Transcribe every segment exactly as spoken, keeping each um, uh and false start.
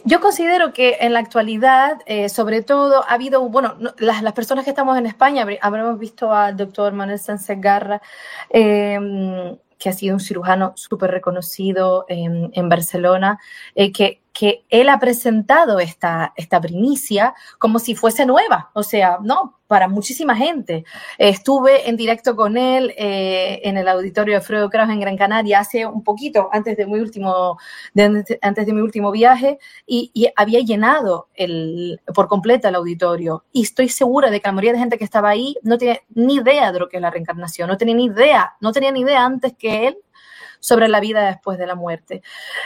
Yo considero que en la actualidad, eh, sobre todo, ha habido, bueno, no, las, las personas que estamos en España, habremos visto al doctor Manuel Sánchez Garra, eh, que ha sido un cirujano súper reconocido en, en Barcelona, eh, que, que él ha presentado esta, esta primicia como si fuese nueva, o sea, no, para muchísima gente. Eh, estuve en directo con él eh, en el auditorio de Alfredo Kraus en Gran Canaria hace un poquito, antes de mi último, de, antes de mi último viaje, y, y había llenado el, por completo el auditorio. Y estoy segura de que la mayoría de gente que estaba ahí no tiene ni idea de lo que es la reencarnación, no tenía ni idea, no tenía ni idea antes que él sobre la vida después de la muerte.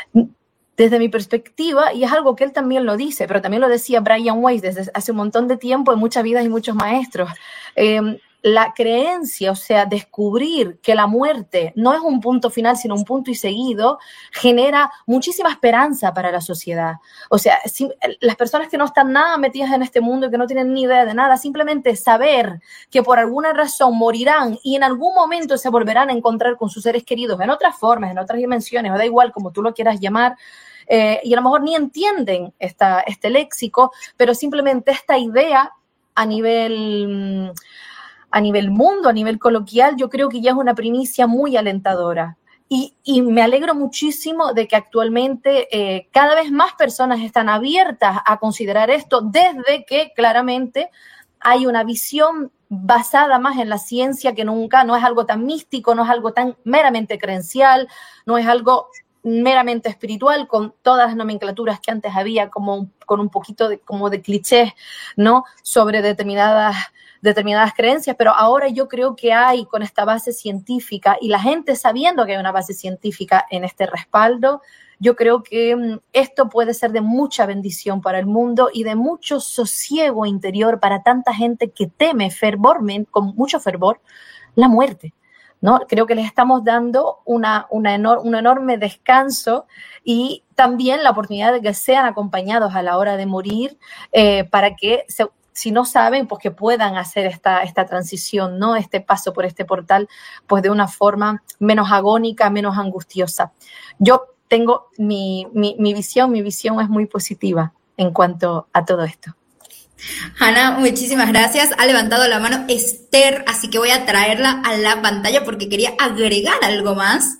Desde mi perspectiva, y es algo que él también lo dice, pero también lo decía Brian Weiss desde hace un montón de tiempo en muchas vidas y muchos maestros, eh, la creencia, o sea, descubrir que la muerte no es un punto final, sino un punto y seguido, genera muchísima esperanza para la sociedad. O sea, si, las personas que no están nada metidas en este mundo y que no tienen ni idea de nada, simplemente saber que por alguna razón morirán y en algún momento se volverán a encontrar con sus seres queridos en otras formas, en otras dimensiones, o da igual como tú lo quieras llamar, eh, y a lo mejor ni entienden esta, este léxico, pero simplemente esta idea a nivel... a nivel mundo, a nivel coloquial, yo creo que ya es una primicia muy alentadora. Y, y me alegro muchísimo de que actualmente eh, cada vez más personas están abiertas a considerar esto, desde que claramente hay una visión basada más en la ciencia que nunca, no es algo tan místico, no es algo tan meramente creencial, no es algo meramente espiritual, con todas las nomenclaturas que antes había, como con un poquito de, como de clichés, ¿no?, sobre determinadas determinadas creencias, pero ahora yo creo que hay con esta base científica y la gente sabiendo que hay una base científica en este respaldo, yo creo que esto puede ser de mucha bendición para el mundo y de mucho sosiego interior para tanta gente que teme fervormente, con mucho fervor, la muerte, ¿no? Creo que les estamos dando una, una enor- un enorme descanso y también la oportunidad de que sean acompañados a la hora de morir eh, para que se si no saben, pues que puedan hacer esta, esta transición, ¿no? Este paso por este portal, pues de una forma menos agónica, menos angustiosa. Yo tengo mi, mi, mi visión, mi visión es muy positiva en cuanto a todo esto. Hanna, muchísimas gracias. Ha levantado la mano Esther, así que voy a traerla a la pantalla porque quería agregar algo más.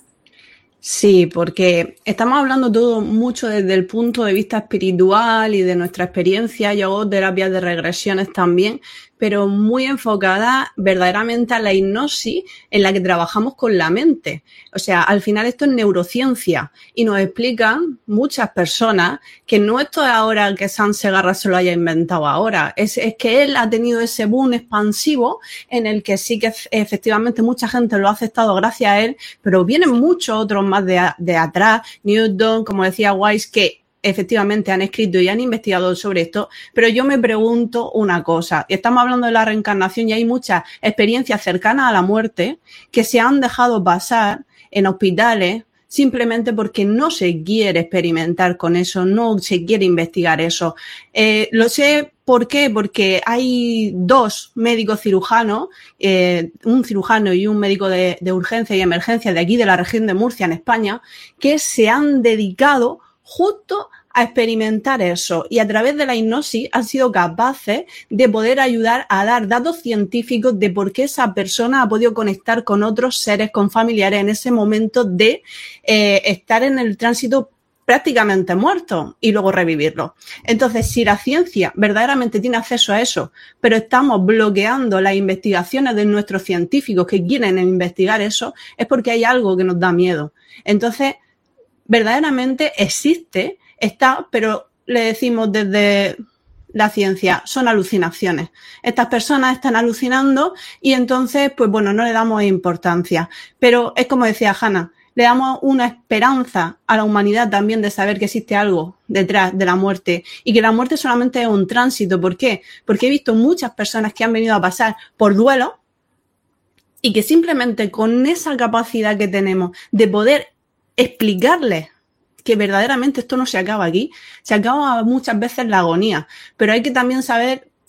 Sí, porque estamos hablando todo mucho desde el punto de vista espiritual y de nuestra experiencia. Yo hago terapias de regresiones también, pero muy enfocada verdaderamente a la hipnosis en la que trabajamos con la mente. O sea, al final esto es neurociencia y nos explican muchas personas que no esto es ahora que Sánchez Segarra se lo haya inventado ahora, es, es que él ha tenido ese boom expansivo en el que sí que efectivamente mucha gente lo ha aceptado gracias a él, pero vienen muchos otros más de, de atrás, Newton, como decía Weiss, que efectivamente han escrito y han investigado sobre esto, pero yo me pregunto una cosa, estamos hablando de la reencarnación y hay muchas experiencias cercanas a la muerte que se han dejado pasar en hospitales simplemente porque no se quiere experimentar con eso, no se quiere investigar eso. Eh, lo sé, ¿por qué? Porque hay dos médicos cirujanos, eh, un cirujano y un médico de, de urgencia y emergencia de aquí, de la región de Murcia, en España, que se han dedicado justo a experimentar eso y a través de la hipnosis han sido capaces de poder ayudar a dar datos científicos de por qué esa persona ha podido conectar con otros seres, con familiares en ese momento de eh, estar en el tránsito prácticamente muerto y luego revivirlo. Entonces, si la ciencia verdaderamente tiene acceso a eso, pero estamos bloqueando las investigaciones de nuestros científicos que quieren investigar eso, es porque hay algo que nos da miedo. Entonces, verdaderamente existe, está, pero le decimos desde la ciencia, son alucinaciones. Estas personas están alucinando y entonces, pues bueno, no le damos importancia. Pero es como decía Hanna, le damos una esperanza a la humanidad también de saber que existe algo detrás de la muerte y que la muerte solamente es un tránsito. ¿Por qué? Porque he visto muchas personas que han venido a pasar por duelo y que simplemente con esa capacidad que tenemos de poder explicarles que verdaderamente esto no se acaba aquí, se acaba muchas veces la agonía, pero hay que también saber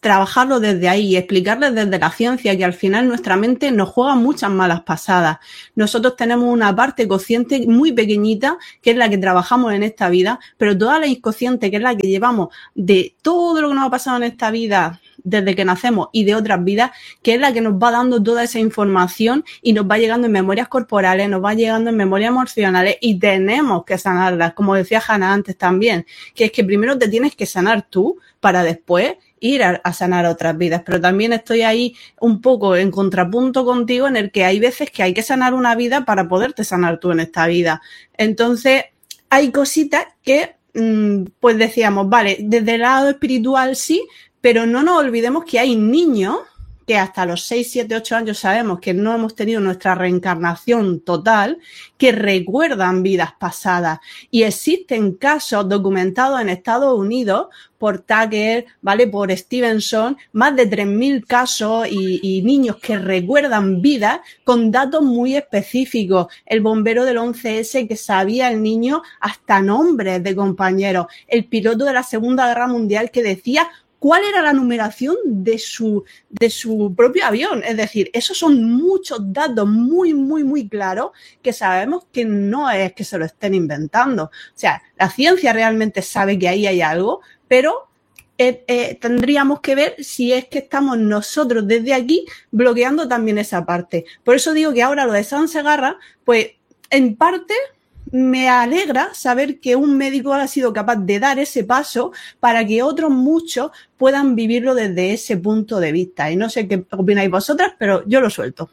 trabajarlo desde ahí y explicarles desde la ciencia que al final nuestra mente nos juega muchas malas pasadas. Nosotros tenemos una parte consciente muy pequeñita que es la que trabajamos en esta vida, pero toda la inconsciente que es la que llevamos de todo lo que nos ha pasado en esta vida desde que nacemos y de otras vidas, que es la que nos va dando toda esa información y nos va llegando en memorias corporales, nos va llegando en memorias emocionales y tenemos que sanarlas, como decía Hanna antes también, que es que primero te tienes que sanar tú para después ir a, a sanar otras vidas, pero también estoy ahí un poco en contrapunto contigo en el que hay veces que hay que sanar una vida para poderte sanar tú en esta vida. Entonces, hay cositas que, mmm, pues decíamos, vale, desde el lado espiritual sí, pero no nos olvidemos que hay niños que hasta los seis, siete, ocho años sabemos que no hemos tenido nuestra reencarnación total, que recuerdan vidas pasadas. Y existen casos documentados en Estados Unidos por Tucker, ¿vale? Por Stevenson, más de tres mil casos y, y niños que recuerdan vidas con datos muy específicos. El bombero del once ese que sabía el niño hasta nombres de compañeros. El piloto de la Segunda Guerra Mundial que decía cuál era la numeración de su, de su propio avión. Es decir, esos son muchos datos muy, muy, muy claros que sabemos que no es que se lo estén inventando. O sea, la ciencia realmente sabe que ahí hay algo, pero eh, eh, tendríamos que ver si es que estamos nosotros desde aquí bloqueando también esa parte. Por eso digo que ahora lo de San Segarra, pues en parte me alegra saber que un médico ha sido capaz de dar ese paso para que otros muchos puedan vivirlo desde ese punto de vista. Y no sé qué opináis vosotras, pero yo lo suelto.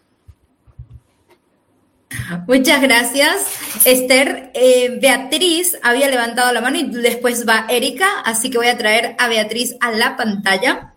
Muchas gracias, Esther. Eh, Beatriz había levantado la mano y después va Erika, así que voy a traer a Beatriz a la pantalla.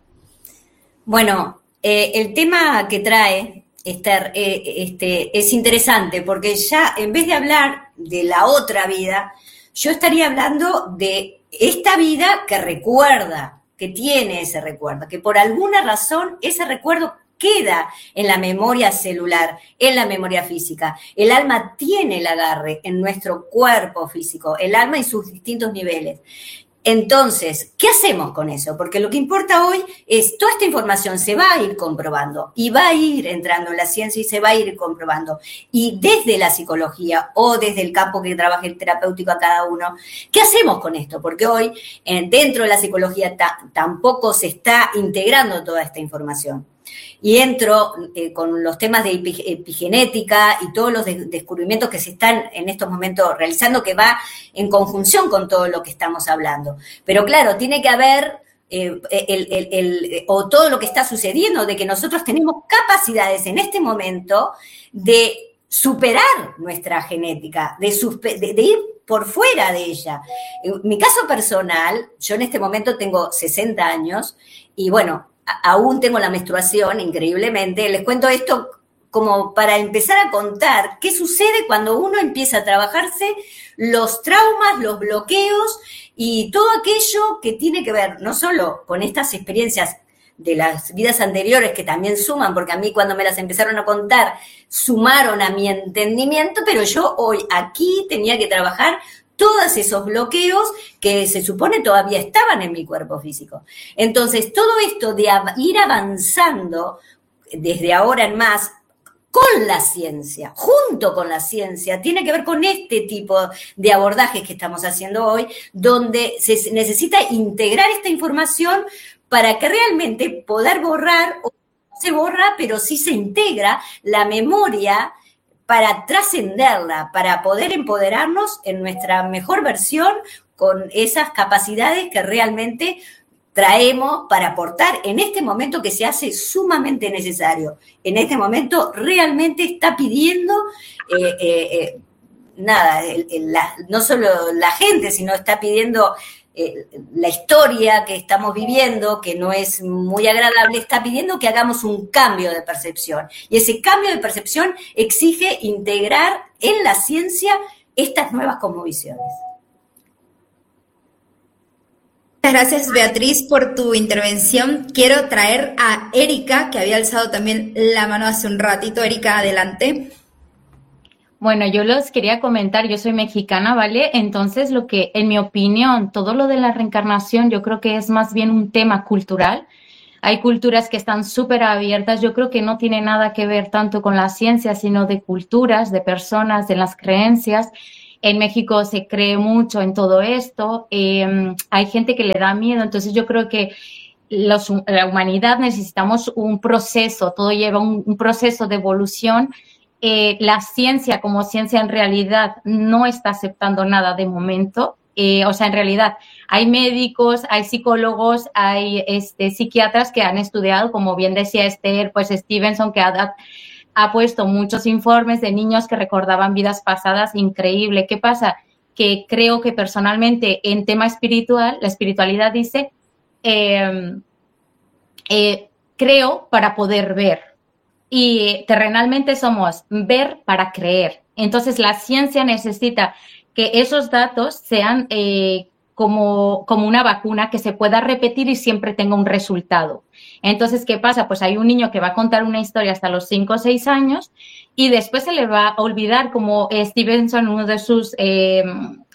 Bueno, eh, el tema que trae Esther, eh, este, es interesante porque ya en vez de hablar de la otra vida, yo estaría hablando de esta vida que recuerda, que tiene ese recuerdo, que por alguna razón ese recuerdo queda en la memoria celular, en la memoria física. El alma tiene el agarre en nuestro cuerpo físico, el alma en sus distintos niveles. Entonces, ¿qué hacemos con eso? Porque lo que importa hoy es, toda esta información se va a ir comprobando y va a ir entrando en la ciencia y se va a ir comprobando. Y desde la psicología o desde el campo que trabaja el terapéutico a cada uno, ¿qué hacemos con esto? Porque hoy, eh, dentro de la psicología ta- tampoco se está integrando toda esta información. Y entro eh, con los temas de epigenética y todos los de- descubrimientos que se están en estos momentos realizando, que va en conjunción con todo lo que estamos hablando. Pero claro, tiene que haber, eh, el, el, el, o todo lo que está sucediendo, de que nosotros tenemos capacidades en este momento de superar nuestra genética, de, suspe- de, de ir por fuera de ella. En mi caso personal, yo en este momento tengo sesenta años y bueno, aún tengo la menstruación, increíblemente. Les cuento esto como para empezar a contar qué sucede cuando uno empieza a trabajarse los traumas, los bloqueos y todo aquello que tiene que ver no solo con estas experiencias de las vidas anteriores que también suman, porque a mí cuando me las empezaron a contar sumaron a mi entendimiento, pero yo hoy aquí tenía que trabajar todos esos bloqueos que se supone todavía estaban en mi cuerpo físico. Entonces, todo esto de ir avanzando desde ahora en más con la ciencia, junto con la ciencia, tiene que ver con este tipo de abordajes que estamos haciendo hoy, donde se necesita integrar esta información para que realmente poder borrar, o no se borra, pero sí se integra la memoria para trascenderla, para poder empoderarnos en nuestra mejor versión con esas capacidades que realmente traemos para aportar en este momento que se hace sumamente necesario. En este momento realmente está pidiendo, eh, eh, eh, nada, el, el, la, no solo la gente, sino está pidiendo eh, la historia que estamos viviendo, que no es muy agradable, está pidiendo que hagamos un cambio de percepción. Y ese cambio de percepción exige integrar en la ciencia estas nuevas cosmovisiones. Muchas gracias, Beatriz, por tu intervención. Quiero traer a Erika, que había alzado también la mano hace un ratito. Erika, adelante. Bueno, yo los quería comentar, yo soy mexicana, ¿vale? Entonces, lo que, en mi opinión, todo lo de la reencarnación, yo creo que es más bien un tema cultural, hay culturas que están súper abiertas. Yo creo que no tiene nada que ver tanto con la ciencia, sino de culturas, de personas, de las creencias. En México se cree mucho en todo esto, eh, hay gente que le da miedo, entonces yo creo que los, la humanidad necesitamos un proceso, todo lleva un, un proceso de evolución. Eh, la ciencia como ciencia en realidad no está aceptando nada de momento. Eh, o sea, en realidad hay médicos, hay psicólogos, hay este, psiquiatras que han estudiado, como bien decía Esther, pues Stevenson, que ha, ha puesto muchos informes de niños que recordaban vidas pasadas, increíble. ¿Qué pasa? Que creo que personalmente en tema espiritual, la espiritualidad dice, eh, eh, creo para poder ver. Y terrenalmente somos ver para creer. Entonces la ciencia necesita que esos datos sean eh, como, como una vacuna que se pueda repetir y siempre tenga un resultado. Entonces, ¿qué pasa? Pues hay un niño que va a contar una historia hasta los cinco o seis años y después se le va a olvidar, como Stevenson, uno de sus, eh,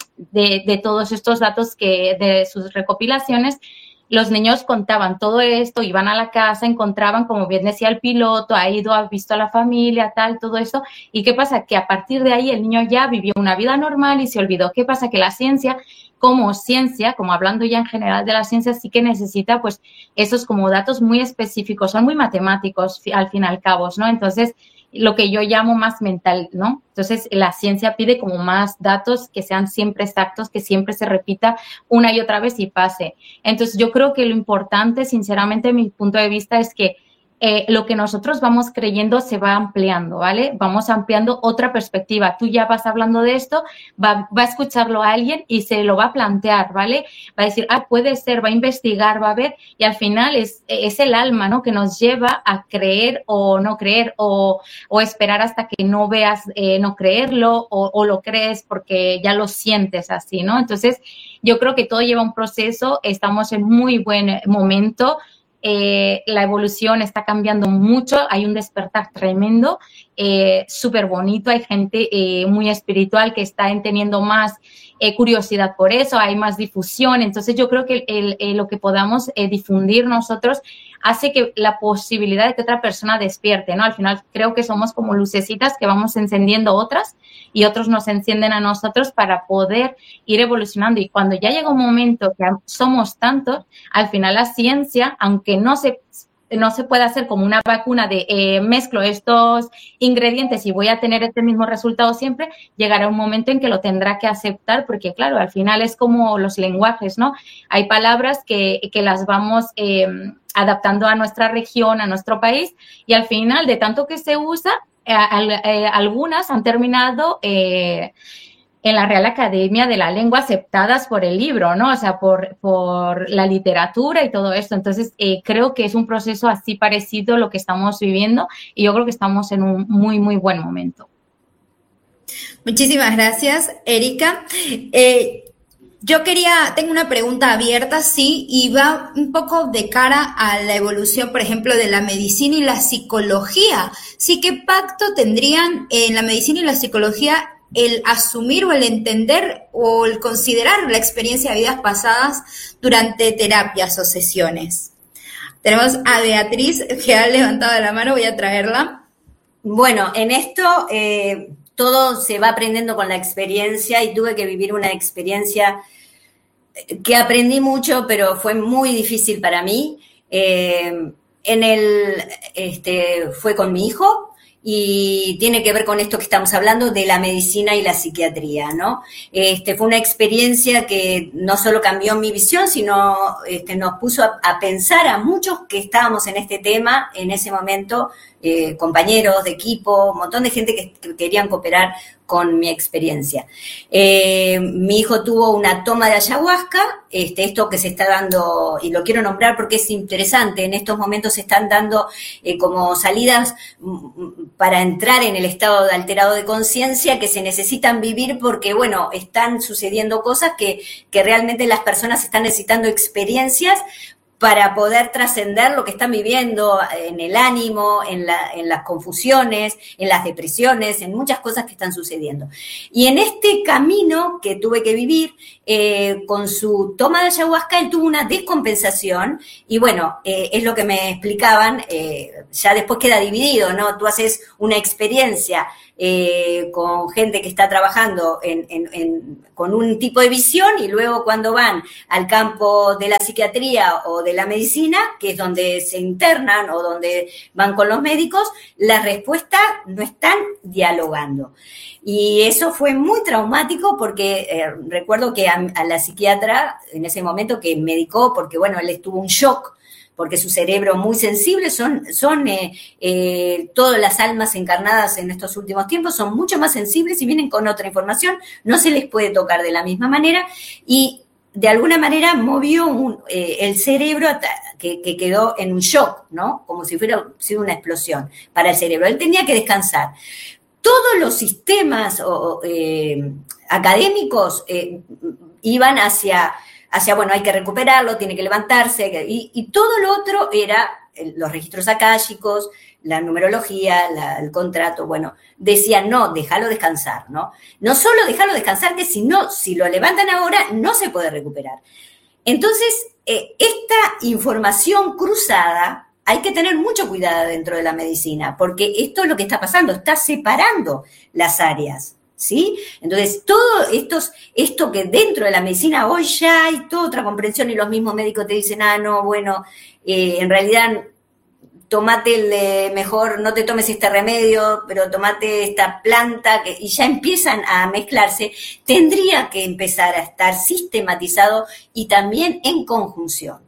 de, de todos estos datos que, de sus recopilaciones, los niños contaban todo esto, iban a la casa, encontraban, como bien decía el piloto, ha ido, ha visto a la familia, tal, todo eso. ¿Y qué pasa? Que a partir de ahí el niño ya vivió una vida normal y se olvidó. ¿Qué pasa? Que la ciencia, como ciencia, como hablando ya en general de la ciencia, sí que necesita, pues, esos como datos muy específicos, son muy matemáticos, al fin y al cabo, ¿no? Entonces, lo que yo llamo más mental, ¿no? Entonces, la ciencia pide como más datos que sean siempre exactos, que siempre se repita una y otra vez y pase. Entonces, yo creo que lo importante, sinceramente, mi punto de vista es que eh, lo que nosotros vamos creyendo se va ampliando, ¿vale? Vamos ampliando otra perspectiva. Tú ya vas hablando de esto, va, va a escucharlo a alguien y se lo va a plantear, ¿vale? Va a decir, ah, puede ser, va a investigar, va a ver, y al final es, es el alma, ¿no? Que nos lleva a creer o no creer o, o esperar hasta que no veas, eh, no creerlo o, o lo crees porque ya lo sientes así, ¿no? Entonces, yo creo que todo lleva un proceso, estamos en muy buen momento. Eh, la evolución está cambiando mucho, hay un despertar tremendo, eh, súper bonito, hay gente eh, muy espiritual que está teniendo más eh, curiosidad por eso, hay más difusión, entonces yo creo que el, el, lo que podamos eh, difundir nosotros hace que la posibilidad de que otra persona despierte, ¿no? Al final creo que somos como lucecitas que vamos encendiendo otras y otros nos encienden a nosotros para poder ir evolucionando. Y cuando ya llega un momento que somos tantos, al final la ciencia, aunque no se, no se puede hacer como una vacuna de eh, mezclo estos ingredientes y voy a tener este mismo resultado siempre, llegará un momento en que lo tendrá que aceptar porque, claro, al final es como los lenguajes, ¿no? Hay palabras que, que las vamos eh, adaptando a nuestra región, a nuestro país y al final, de tanto que se usa, eh, eh, algunas han terminado eh, en la Real Academia de la Lengua aceptadas por el libro, ¿no? O sea, por, por la literatura y todo esto. Entonces, eh, creo que es un proceso así parecido a lo que estamos viviendo y yo creo que estamos en un muy, muy buen momento. Muchísimas gracias, Erika. Eh, yo quería, tengo una pregunta abierta, sí, y va un poco de cara a la evolución, por ejemplo, de la medicina y la psicología. Sí, ¿qué pacto tendrían en la medicina y la psicología el asumir o el entender o el considerar la experiencia de vidas pasadas durante terapias o sesiones? Tenemos a Beatriz, que ha levantado la mano, voy a traerla. Bueno, en esto eh, todo se va aprendiendo con la experiencia y tuve que vivir una experiencia que aprendí mucho, pero fue muy difícil para mí. Eh, en el, este, fue con mi hijo. Y tiene que ver con esto que estamos hablando de la medicina y la psiquiatría, ¿no? Este, fue una experiencia que no solo cambió mi visión, sino este, nos puso a, a pensar a muchos que estábamos en este tema en ese momento, eh, compañeros de equipo, un montón de gente que, que querían cooperar con mi experiencia. Eh, mi hijo tuvo una toma de ayahuasca, este, esto que se está dando, y lo quiero nombrar porque es interesante, en estos momentos se están dando eh, como salidas para entrar en el estado de alterado de conciencia que se necesitan vivir porque, bueno, están sucediendo cosas que, que realmente las personas están necesitando experiencias para poder trascender lo que están viviendo en el ánimo, en, la, en las confusiones, en las depresiones, en muchas cosas que están sucediendo. Y en este camino que tuve que vivir, eh, con su toma de ayahuasca, él tuvo una descompensación y bueno, eh, es lo que me explicaban, eh, ya después queda dividido, ¿no? Tú haces una experiencia eh, con gente que está trabajando en, en, en, con un tipo de visión y luego cuando van al campo de la psiquiatría o de la medicina, que es donde se internan o donde van con los médicos, las respuestas no están dialogando. Y eso fue muy traumático porque eh, recuerdo que a, a la psiquiatra en ese momento que medicó, porque bueno, él estuvo un shock, porque su cerebro muy sensible, son, son eh, eh, todas las almas encarnadas en estos últimos tiempos son mucho más sensibles y vienen con otra información, no se les puede tocar de la misma manera y de alguna manera movió un, eh, el cerebro que, que quedó en un shock, ¿no? Como si fuera sido una explosión para el cerebro. Él tenía que descansar. Todos los sistemas o, eh, académicos eh, iban hacia... hacia, bueno, hay que recuperarlo, tiene que levantarse, y, y todo lo otro era los registros akáshicos, la numerología, la, el contrato, bueno, decían, no, déjalo descansar, ¿no? No solo déjalo descansar, que si no, si lo levantan ahora, no se puede recuperar. Entonces, eh, esta información cruzada, hay que tener mucho cuidado dentro de la medicina, porque esto es lo que está pasando, está separando las áreas. ¿Sí? Entonces, todo estos, esto que dentro de la medicina hoy ya hay toda otra comprensión y los mismos médicos te dicen, ah, no, bueno, eh, en realidad tomate el de mejor, no te tomes este remedio, pero tomate esta planta, que, y ya empiezan a mezclarse, tendría que empezar a estar sistematizado y también en conjunción.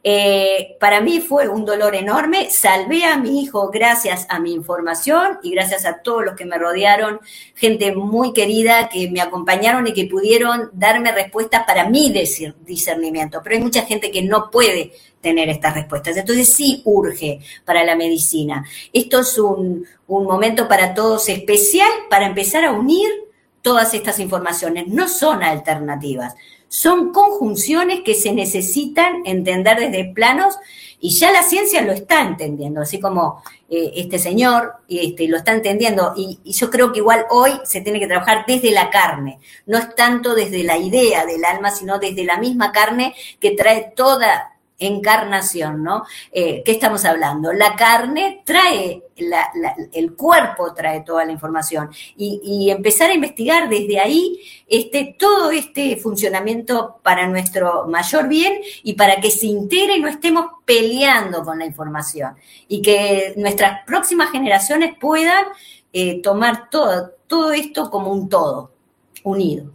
Eh, para mí fue un dolor enorme, salvé a mi hijo gracias a mi información y gracias a todos los que me rodearon, gente muy querida que me acompañaron y que pudieron darme respuestas para mi discernimiento, pero hay mucha gente que no puede tener estas respuestas, entonces sí urge para la medicina. Esto es un, un momento para todos especial para empezar a unir todas estas informaciones, no son alternativas. Son conjunciones que se necesitan entender desde planos y ya la ciencia lo está entendiendo, así como eh, este señor este, lo está entendiendo y, y yo creo que igual hoy se tiene que trabajar desde la carne, no es tanto desde la idea del alma, sino desde la misma carne que trae toda encarnación, ¿no? Eh, ¿Qué estamos hablando? La carne trae, la, la, el cuerpo trae toda la información y, y empezar a investigar desde ahí este, todo este funcionamiento para nuestro mayor bien y para que se integre y no estemos peleando con la información y que nuestras próximas generaciones puedan eh, tomar todo, todo esto como un todo, unido.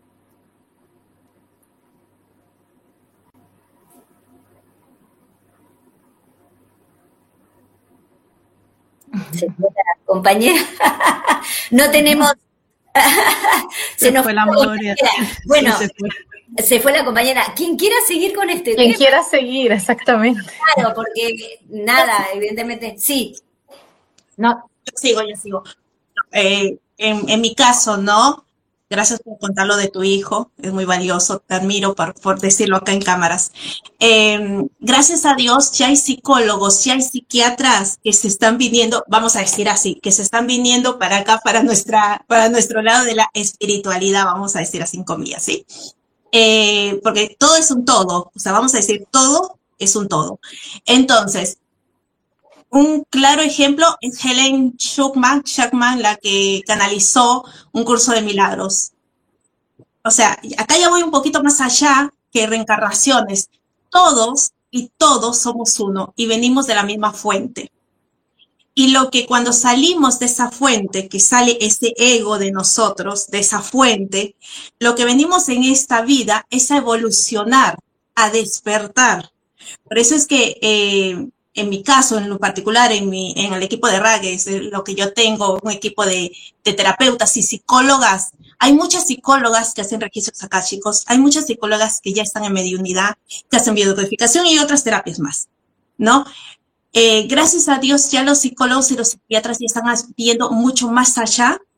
Se fue la compañera. No tenemos. Se, se nos fue la memoria. Bueno, sí, se, fue. se fue la compañera. Quien quiera seguir con este Quien tema. Quien quiera seguir, exactamente. Claro, porque nada, evidentemente. Sí. No, yo sigo, yo sigo. Eh, en, en mi caso, ¿no? Gracias por contar lo de tu hijo, es muy valioso, te admiro por, por decirlo acá en cámaras. Eh, gracias a Dios ya hay psicólogos, ya hay psiquiatras que se están viniendo, vamos a decir así, que se están viniendo para acá, para, nuestra, para nuestro lado de la espiritualidad, vamos a decir así en comillas, ¿sí? Eh, porque todo es un todo, o sea, vamos a decir todo es un todo. Entonces, un claro ejemplo es Helen Schuckman, Schuckman, la que canalizó un curso de milagros. O sea, acá ya voy un poquito más allá que reencarnaciones. Todos y todos somos uno y venimos de la misma fuente. Y lo que cuando salimos de esa fuente, que sale ese ego de nosotros, de esa fuente, lo que venimos en esta vida es a evolucionar, a despertar. Por eso es que... Eh, en mi caso, en lo particular, en, mi, en el equipo de Ragues, lo que yo tengo, un equipo de, de terapeutas y psicólogas, hay muchas psicólogas que hacen registros akáshicos, hay muchas psicólogas que ya están en mediunidad, que hacen biodecodificación y otras terapias más, ¿no? Eh, gracias a Dios ya los psicólogos y los psiquiatras ya están viendo mucho más allá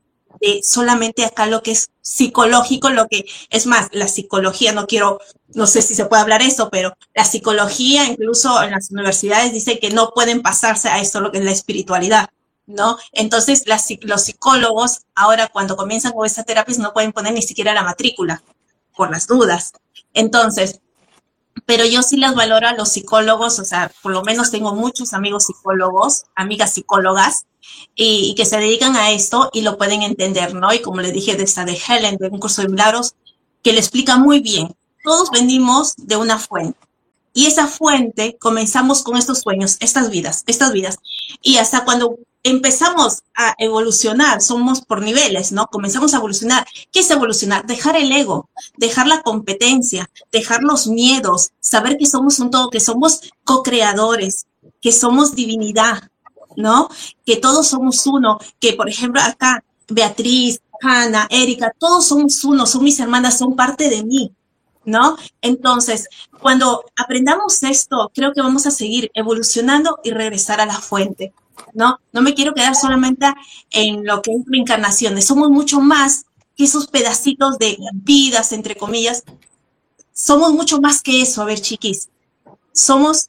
de solamente acá lo que es psicológico, lo que es más, la psicología, no quiero, no sé si se puede hablar eso, pero la psicología, incluso en las universidades, dice que no pueden pasarse a esto, lo que es la espiritualidad, ¿no? Entonces, las, los psicólogos, ahora cuando comienzan con estas terapias, no pueden poner ni siquiera la matrícula, por las dudas. Entonces, pero yo sí las valoro a los psicólogos, o sea, por lo menos tengo muchos amigos psicólogos, amigas psicólogas, y, y que se dedican a esto y lo pueden entender, ¿no? Y como le dije de esta de Helen, de un curso de milagros, que le explica muy bien. Todos venimos de una fuente. Y esa fuente, comenzamos con estos sueños, estas vidas, estas vidas. Y hasta cuando empezamos a evolucionar, somos por niveles, ¿no? Comenzamos a evolucionar. ¿Qué es evolucionar? Dejar el ego, dejar la competencia, dejar los miedos, saber que somos un todo, que somos co-creadores, que somos divinidad, ¿no? Que todos somos uno, que por ejemplo acá, Beatriz, Hanna, Erika, todos somos uno, son mis hermanas, son parte de mí, ¿no? Entonces, cuando aprendamos esto, creo que vamos a seguir evolucionando y regresar a la fuente, ¿no? No me quiero quedar solamente en lo que es reencarnaciones, somos mucho más que esos pedacitos de vidas, entre comillas, somos mucho más que eso, a ver, chiquis, somos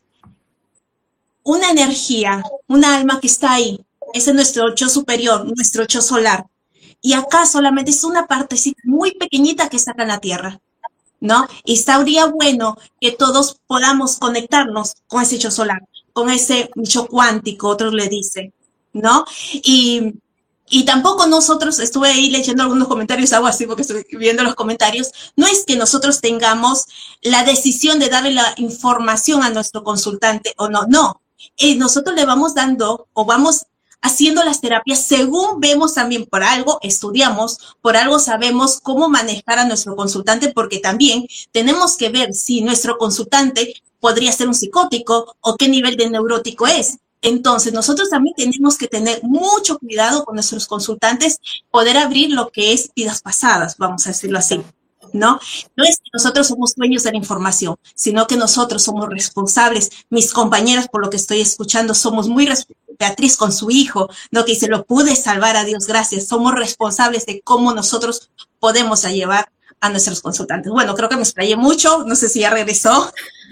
una energía, una alma que está ahí, ese es nuestro yo superior, nuestro yo solar, y acá solamente es una partecita muy pequeñita que está acá en la Tierra, ¿no? Y estaría bueno que todos podamos conectarnos con ese yo solar, con ese yo cuántico, otros le dicen, ¿no? Y, y tampoco nosotros, estuve ahí leyendo algunos comentarios, hago así porque estoy viendo los comentarios, no es que nosotros tengamos la decisión de darle la información a nuestro consultante o no, no. Eh, nosotros le vamos dando o vamos haciendo las terapias según vemos también, por algo estudiamos, por algo sabemos cómo manejar a nuestro consultante, porque también tenemos que ver si nuestro consultante podría ser un psicótico o qué nivel de neurótico es. Entonces, nosotros también tenemos que tener mucho cuidado con nuestros consultantes, poder abrir lo que es vidas pasadas, vamos a decirlo así, ¿no? No es que nosotros somos dueños de la información, sino que nosotros somos responsables. Mis compañeras, por lo que estoy escuchando, somos muy responsables. Beatriz con su hijo, ¿no? Que dice, lo pude salvar, a Dios gracias. Somos responsables de cómo nosotros podemos llevar a nuestros consultantes. Bueno, creo que me explayé mucho, no sé si ya regresó.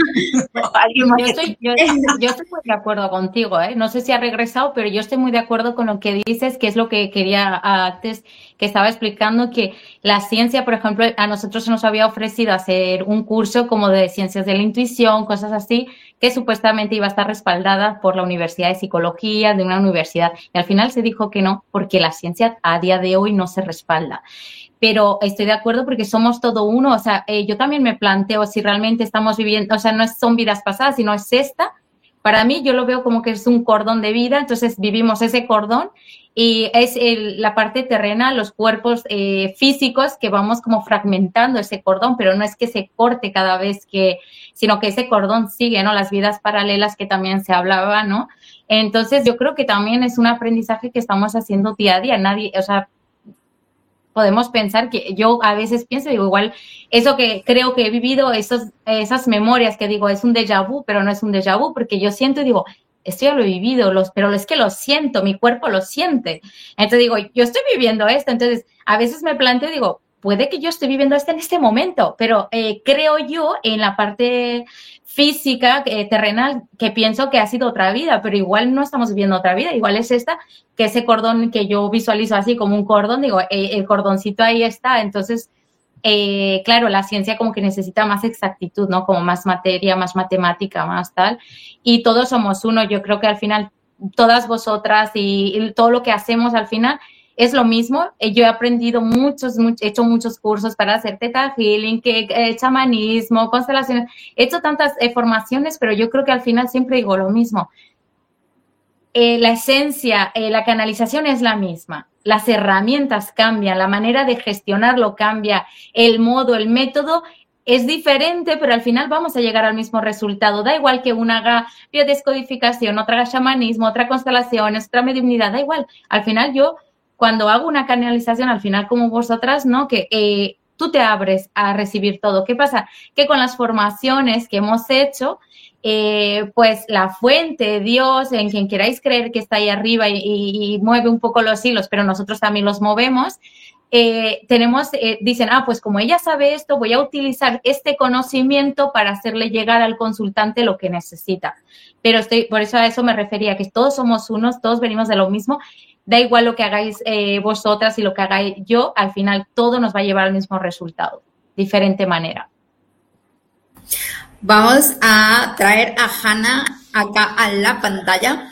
¿Alguien más? Yo, estoy, yo, yo estoy muy de acuerdo contigo, ¿eh? No sé si ha regresado, pero yo estoy muy de acuerdo con lo que dices, que es lo que quería antes, que estaba explicando, que la ciencia, por ejemplo, a nosotros se nos había ofrecido hacer un curso como de ciencias de la intuición, cosas así, que supuestamente iba a estar respaldada por la Universidad de Psicología, de una universidad, y al final se dijo que no, porque la ciencia a día de hoy no se respalda. Pero estoy de acuerdo porque somos todo uno, o sea, eh, yo también me planteo si realmente estamos viviendo, o sea, no son vidas pasadas, sino es esta. Para mí yo lo veo como que es un cordón de vida, entonces vivimos ese cordón y es el, la parte terrena, los cuerpos eh, físicos que vamos como fragmentando ese cordón, pero no es que se corte cada vez que, sino que ese cordón sigue, ¿no? Las vidas paralelas que también se hablaba, ¿no? Entonces yo creo que también es un aprendizaje que estamos haciendo día a día, nadie, o sea, podemos pensar que yo a veces pienso, digo, igual, eso que creo que he vivido, esos, esas memorias que digo, es un déjà vu, pero no es un déjà vu, porque yo siento y digo, esto ya lo he vivido, los, pero es que lo siento, mi cuerpo lo siente. Entonces digo, yo estoy viviendo esto, entonces a veces me planteo y digo, puede que yo esté viviendo esto en este momento, pero eh, creo yo en la parte física, eh, terrenal, que pienso que ha sido otra vida, pero igual no estamos viviendo otra vida, igual es esta, que ese cordón que yo visualizo así como un cordón, digo, eh, el cordoncito ahí está, entonces, eh, claro, la ciencia como que necesita más exactitud, ¿no? Como más materia, más matemática, más tal, y todos somos uno, yo creo que al final, todas vosotras y, y todo lo que hacemos al final, es lo mismo. Yo he aprendido muchos, much, he hecho muchos cursos para hacer Theta Healing, que, eh, chamanismo, constelaciones. He hecho tantas eh, formaciones, pero yo creo que al final siempre digo lo mismo. Eh, la esencia, eh, la canalización es la misma. Las herramientas cambian, la manera de gestionarlo cambia, el modo, el método es diferente, pero al final vamos a llegar al mismo resultado. Da igual que una haga biodescodificación, otra haga chamanismo, otra constelaciones, otra mediunidad, da igual. Al final yo... Cuando hago una canalización, al final como vosotras, ¿no? Que eh, tú te abres a recibir todo. ¿Qué pasa? Que con las formaciones que hemos hecho, eh, pues la fuente, Dios, en quien queráis creer que está ahí arriba y, y, y mueve un poco los hilos, pero nosotros también los movemos, eh, tenemos, eh, dicen, ah, pues como ella sabe esto, voy a utilizar este conocimiento para hacerle llegar al consultante lo que necesita. Pero estoy, por eso a eso me refería, que todos somos unos, todos venimos de lo mismo. Da igual lo que hagáis eh, vosotras y lo que hagáis yo, al final todo nos va a llevar al mismo resultado, diferente manera. Vamos a traer a Hanna acá a la pantalla.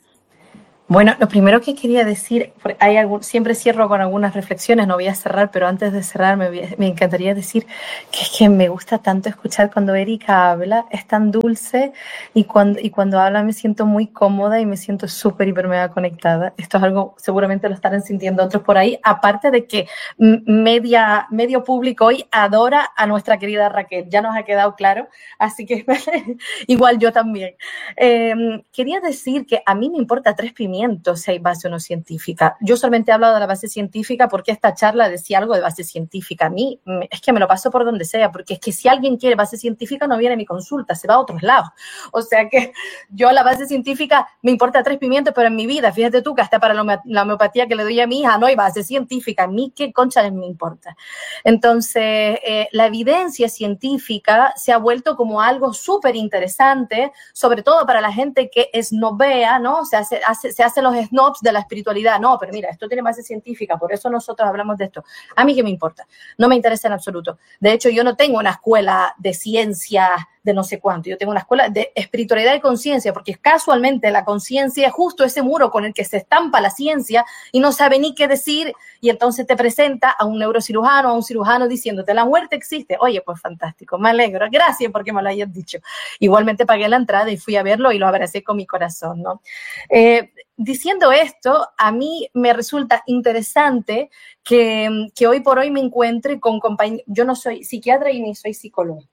Bueno, lo primero que quería decir, hay algún, siempre cierro con algunas reflexiones, no voy a cerrar, pero antes de cerrar me, me encantaría decir que, que me gusta tanto escuchar cuando Erika habla, es tan dulce y cuando, y cuando habla me siento muy cómoda y me siento súper, hiper, mega conectada. Esto es algo, seguramente lo estarán sintiendo otros por ahí, aparte de que media, medio público hoy adora a nuestra querida Raquel, ya nos ha quedado claro, así que igual yo también. Eh, quería decir que a mí me importa tres pimientos si hay base o no científica. Yo solamente he hablado de la base científica porque esta charla decía algo de base científica. A mí es que me lo paso por donde sea, porque es que si alguien quiere base científica no viene a mi consulta, se va a otros lados. O sea que yo la base científica me importa tres pimientos, pero en mi vida, fíjate tú que hasta para la homeopatía que le doy a mi hija no hay base científica. A mí qué concha me importa. Entonces, eh, la evidencia científica se ha vuelto como algo súper interesante, sobre todo para la gente que esnobea, ¿no? Se hace, hace, se hace los snobs de la espiritualidad. No, pero mira, esto tiene base científica, por eso nosotros hablamos de esto. A mí qué me importa, no me interesa en absoluto. De hecho, yo no tengo una escuela de ciencia de no sé cuánto, yo tengo una escuela de espiritualidad y conciencia, porque casualmente la conciencia es justo ese muro con el que se estampa la ciencia y no sabe ni qué decir, y entonces te presenta a un neurocirujano, a un cirujano diciéndote la muerte existe. Oye, pues fantástico, me alegro, gracias porque me lo hayas dicho. Igualmente pagué la entrada y fui a verlo y lo abracé con mi corazón, ¿no? Eh, Diciendo esto, a mí me resulta interesante que, que hoy por hoy me encuentre con compañeros. Yo no soy psiquiatra y ni soy psicóloga.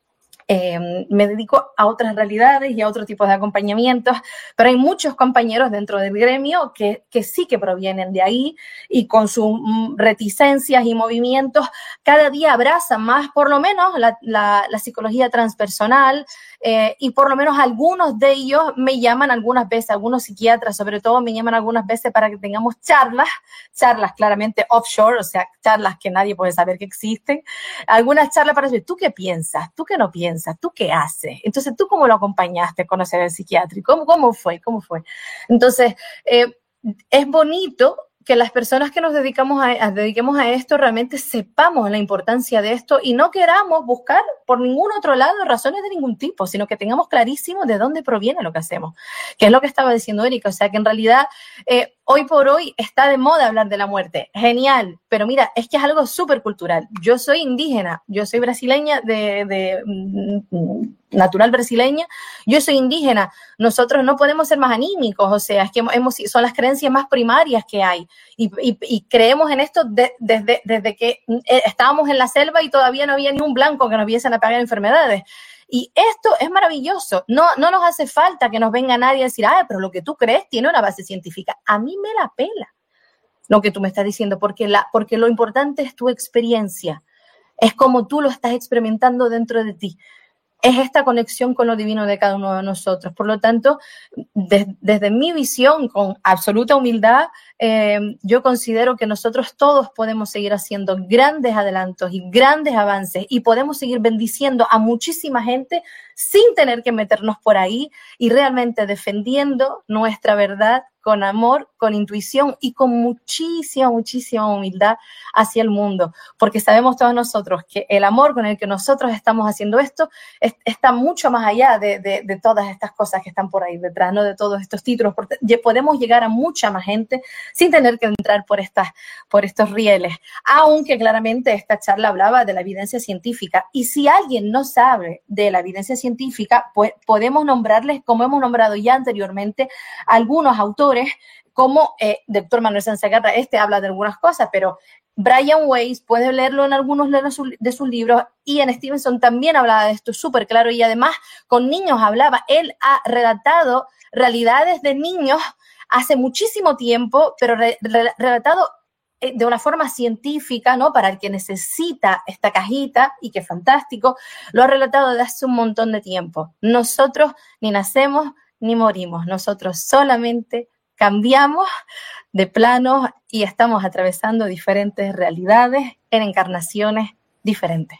Eh, me dedico a otras realidades y a otro tipo de acompañamientos, pero hay muchos compañeros dentro del gremio que, que sí que provienen de ahí y con sus reticencias y movimientos cada día abrazan más, por lo menos, la, la, la psicología transpersonal, eh, y por lo menos algunos de ellos me llaman algunas veces, algunos psiquiatras sobre todo me llaman algunas veces para que tengamos charlas, charlas claramente offshore, o sea, charlas que nadie puede saber que existen, algunas charlas para decir, ¿tú qué piensas? ¿Tú qué no piensas? ¿Tú qué haces? Entonces, ¿tú cómo lo acompañaste a conocer al psiquiátrico? ¿Cómo, cómo fue? ¿Cómo fue? Entonces, eh, es bonito que las personas que nos dedicamos a, a, dediquemos a esto realmente sepamos la importancia de esto y no queramos buscar por ningún otro lado razones de ningún tipo, sino que tengamos clarísimo de dónde proviene lo que hacemos, que es lo que estaba diciendo Erika. O sea, que en realidad eh, hoy por hoy está de moda hablar de la muerte. Genial, pero mira, es que es algo súper cultural. Yo soy indígena, yo soy brasileña, de, de mm, natural brasileña, yo soy indígena. Nosotros no podemos ser más anímicos, o sea, es que hemos, son las creencias más primarias que hay y, y, y creemos en esto de, desde, desde que estábamos en la selva y todavía no había ni un blanco que nos viesen a pagar enfermedades. Y esto es maravilloso. No, no nos hace falta que nos venga nadie a decir, ah, pero lo que tú crees tiene una base científica. A mí me la pela lo que tú me estás diciendo, porque, la, porque lo importante es tu experiencia. Es como tú lo estás experimentando dentro de ti. Es esta conexión con lo divino de cada uno de nosotros. Por lo tanto, de, desde mi visión, con absoluta humildad, eh, yo considero que nosotros todos podemos seguir haciendo grandes adelantos y grandes avances y podemos seguir bendiciendo a muchísima gente sin tener que meternos por ahí y realmente defendiendo nuestra verdad con amor, con intuición y con muchísima, muchísima humildad hacia el mundo, porque sabemos todos nosotros que el amor con el que nosotros estamos haciendo esto es, está mucho más allá de, de, de todas estas cosas que están por ahí detrás, ¿no? De todos estos títulos, porque podemos llegar a mucha más gente sin tener que entrar por, estas, por estos rieles, aunque claramente esta charla hablaba de la evidencia científica, y si alguien no sabe de la evidencia científica, pues podemos nombrarles, como hemos nombrado ya anteriormente, algunos autores como eh, doctor Manuel Sánchez Garra. Este habla de algunas cosas, pero Brian Weiss, puede leerlo en algunos de sus, de sus libros. Ian Stevenson también hablaba de esto súper claro y además con niños hablaba. Él ha relatado realidades de niños hace muchísimo tiempo, pero re, re, relatado de una forma científica, ¿no? Para el que necesita esta cajita, y que fantástico, lo ha relatado desde hace un montón de tiempo. Nosotros ni nacemos ni morimos, nosotros solamente cambiamos de plano y estamos atravesando diferentes realidades en encarnaciones diferentes.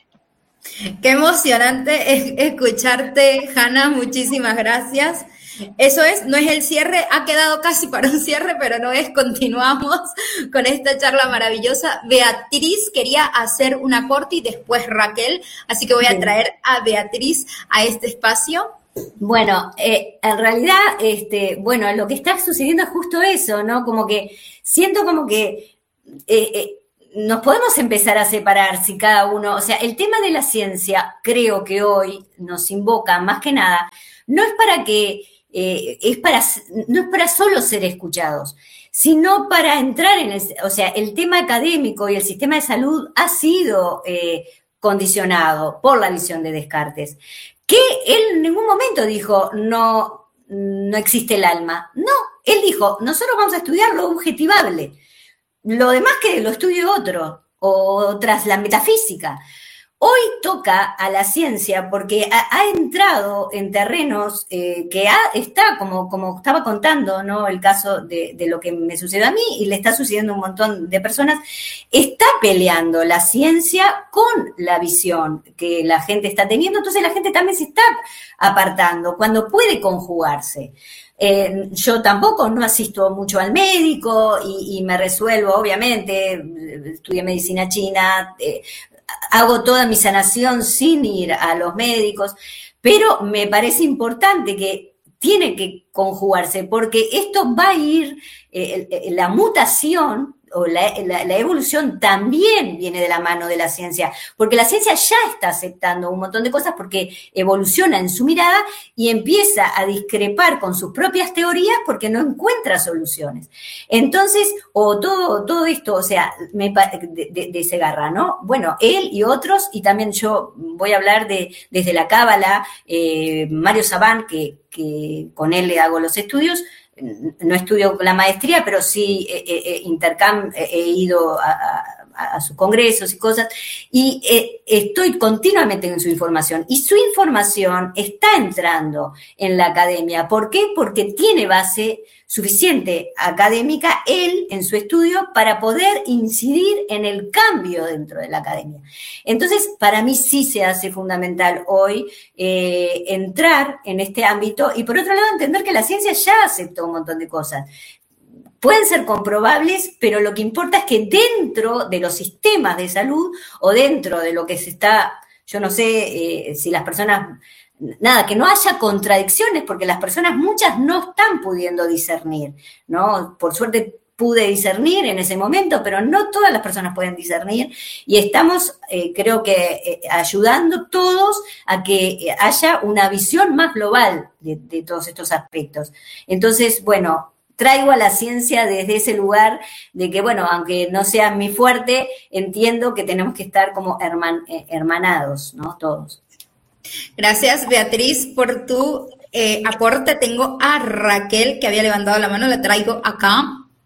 Qué emocionante escucharte, Hanna, muchísimas gracias. Eso es, no es el cierre, ha quedado casi para un cierre, pero no es, continuamos con esta charla maravillosa. Beatriz quería hacer un aporte y después Raquel, así que voy a traer a Beatriz a este espacio. Bueno, eh, en realidad, este, bueno, lo que está sucediendo es justo eso, ¿no? Como que siento como que eh, eh, nos podemos empezar a separar si cada uno, o sea, el tema de la ciencia creo que hoy nos invoca más que nada, no es para que, eh, es para, no es para solo ser escuchados, sino para entrar en el, o sea, el tema académico y el sistema de salud ha sido eh, condicionado por la visión de Descartes, que él en ningún momento dijo, no, no existe el alma. No, él dijo, nosotros vamos a estudiar lo objetivable. Lo demás que lo estudie otro, o tras la metafísica. Hoy toca a la ciencia porque ha, ha entrado en terrenos eh, que ha, está, como, como estaba contando, ¿no? El caso de, de lo que me sucedió a mí y le está sucediendo a un montón de personas, está peleando la ciencia con la visión que la gente está teniendo, entonces la gente también se está apartando cuando puede conjugarse. Eh, yo tampoco no asisto mucho al médico y, y me resuelvo, obviamente, estudié medicina china, eh, hago toda mi sanación sin ir a los médicos, pero me parece importante que tiene que conjugarse porque esto va a ir, eh, la mutación o la, la, la evolución también viene de la mano de la ciencia, porque la ciencia ya está aceptando un montón de cosas porque evoluciona en su mirada y empieza a discrepar con sus propias teorías porque no encuentra soluciones. Entonces, o todo, todo esto, o sea, me, de, de, de Segarra, ¿no? Bueno, él y otros, y también yo voy a hablar de desde la Cábala, eh, Mario Sabán, que, que con él le hago los estudios. No estudio la maestría, pero sí eh, eh, intercam eh, he ido a, a, a sus congresos y cosas, y eh, estoy continuamente en su información, y su información está entrando en la academia. ¿Por qué? Porque tiene base suficiente académica él en su estudio para poder incidir en el cambio dentro de la academia. Entonces, para mí sí se hace fundamental hoy eh, entrar en este ámbito y, por otro lado, entender que la ciencia ya aceptó un montón de cosas. Pueden ser comprobables, pero lo que importa es que dentro de los sistemas de salud o dentro de lo que se está, yo no sé eh, si las personas... Nada, que no haya contradicciones, porque las personas, muchas no están pudiendo discernir, ¿no? Por suerte pude discernir en ese momento, pero no todas las personas pueden discernir, y estamos, eh, creo que, eh, ayudando todos a que haya una visión más global de, de todos estos aspectos. Entonces, bueno, traigo a la ciencia desde ese lugar de que, bueno, aunque no sea mi fuerte, entiendo que tenemos que estar como herman, eh, hermanados, ¿no? Todos. Gracias, Beatriz, por tu eh, aporte. Tengo a Raquel, que había levantado la mano, la traigo acá.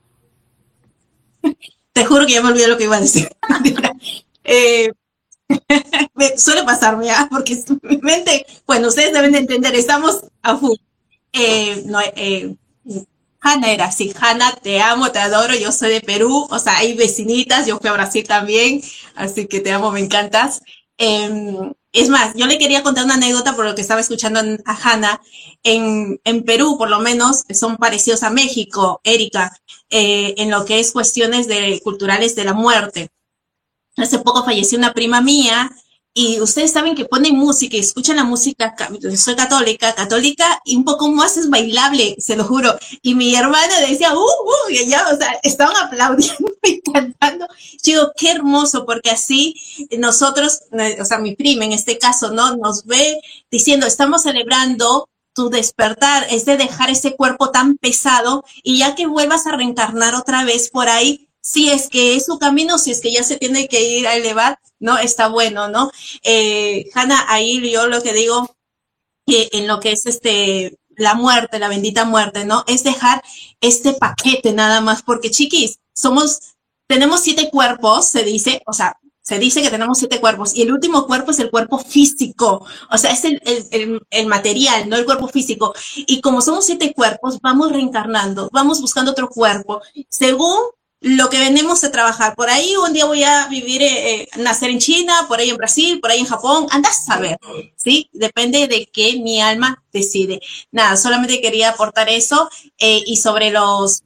Te juro que ya me olvidé lo que iba a decir. eh, me suele pasarme, ¿ah? Porque mi mente, bueno, ustedes deben de entender, estamos a full. Eh, no, eh, Hanna era así, Hanna, te amo, te adoro, yo soy de Perú, o sea, hay vecinitas, yo fui a Brasil también, así que te amo, me encantas. Eh, es más, yo le quería contar una anécdota por lo que estaba escuchando a Hanna. En, en Perú, por lo menos, son parecidos a México, Erika, eh, en lo que es cuestiones de, culturales de la muerte. Hace poco falleció una prima mía y ustedes saben que ponen música y escuchan la música, soy católica, católica, y un poco más es bailable, se lo juro. Y mi hermana decía, uh, uh, y ella, o sea, estaban aplaudiendo y cantando. Yo digo, qué hermoso, porque así nosotros, o sea, mi prima en este caso, ¿no? Nos ve diciendo, estamos celebrando tu despertar, es de dejar ese cuerpo tan pesado, y ya que vuelvas a reencarnar otra vez por ahí, si es que es su camino, si es que ya se tiene que ir a elevar, ¿no? Está bueno, ¿no? Eh, Hanna, ahí yo lo que digo, que en lo que es este, la muerte, la bendita muerte, ¿no? Es dejar este paquete nada más, porque chiquis, somos tenemos siete cuerpos, se dice, o sea, se dice que tenemos siete cuerpos y el último cuerpo es el cuerpo físico, o sea, es el, el, el, el material, no el cuerpo físico. Y como somos siete cuerpos, vamos reencarnando, vamos buscando otro cuerpo, según lo que venimos a trabajar. Por ahí un día voy a vivir, eh, nacer en China, por ahí en Brasil, por ahí en Japón, anda a saber, ¿sí? Depende de qué mi alma decide. Nada, solamente quería aportar eso eh, y sobre los...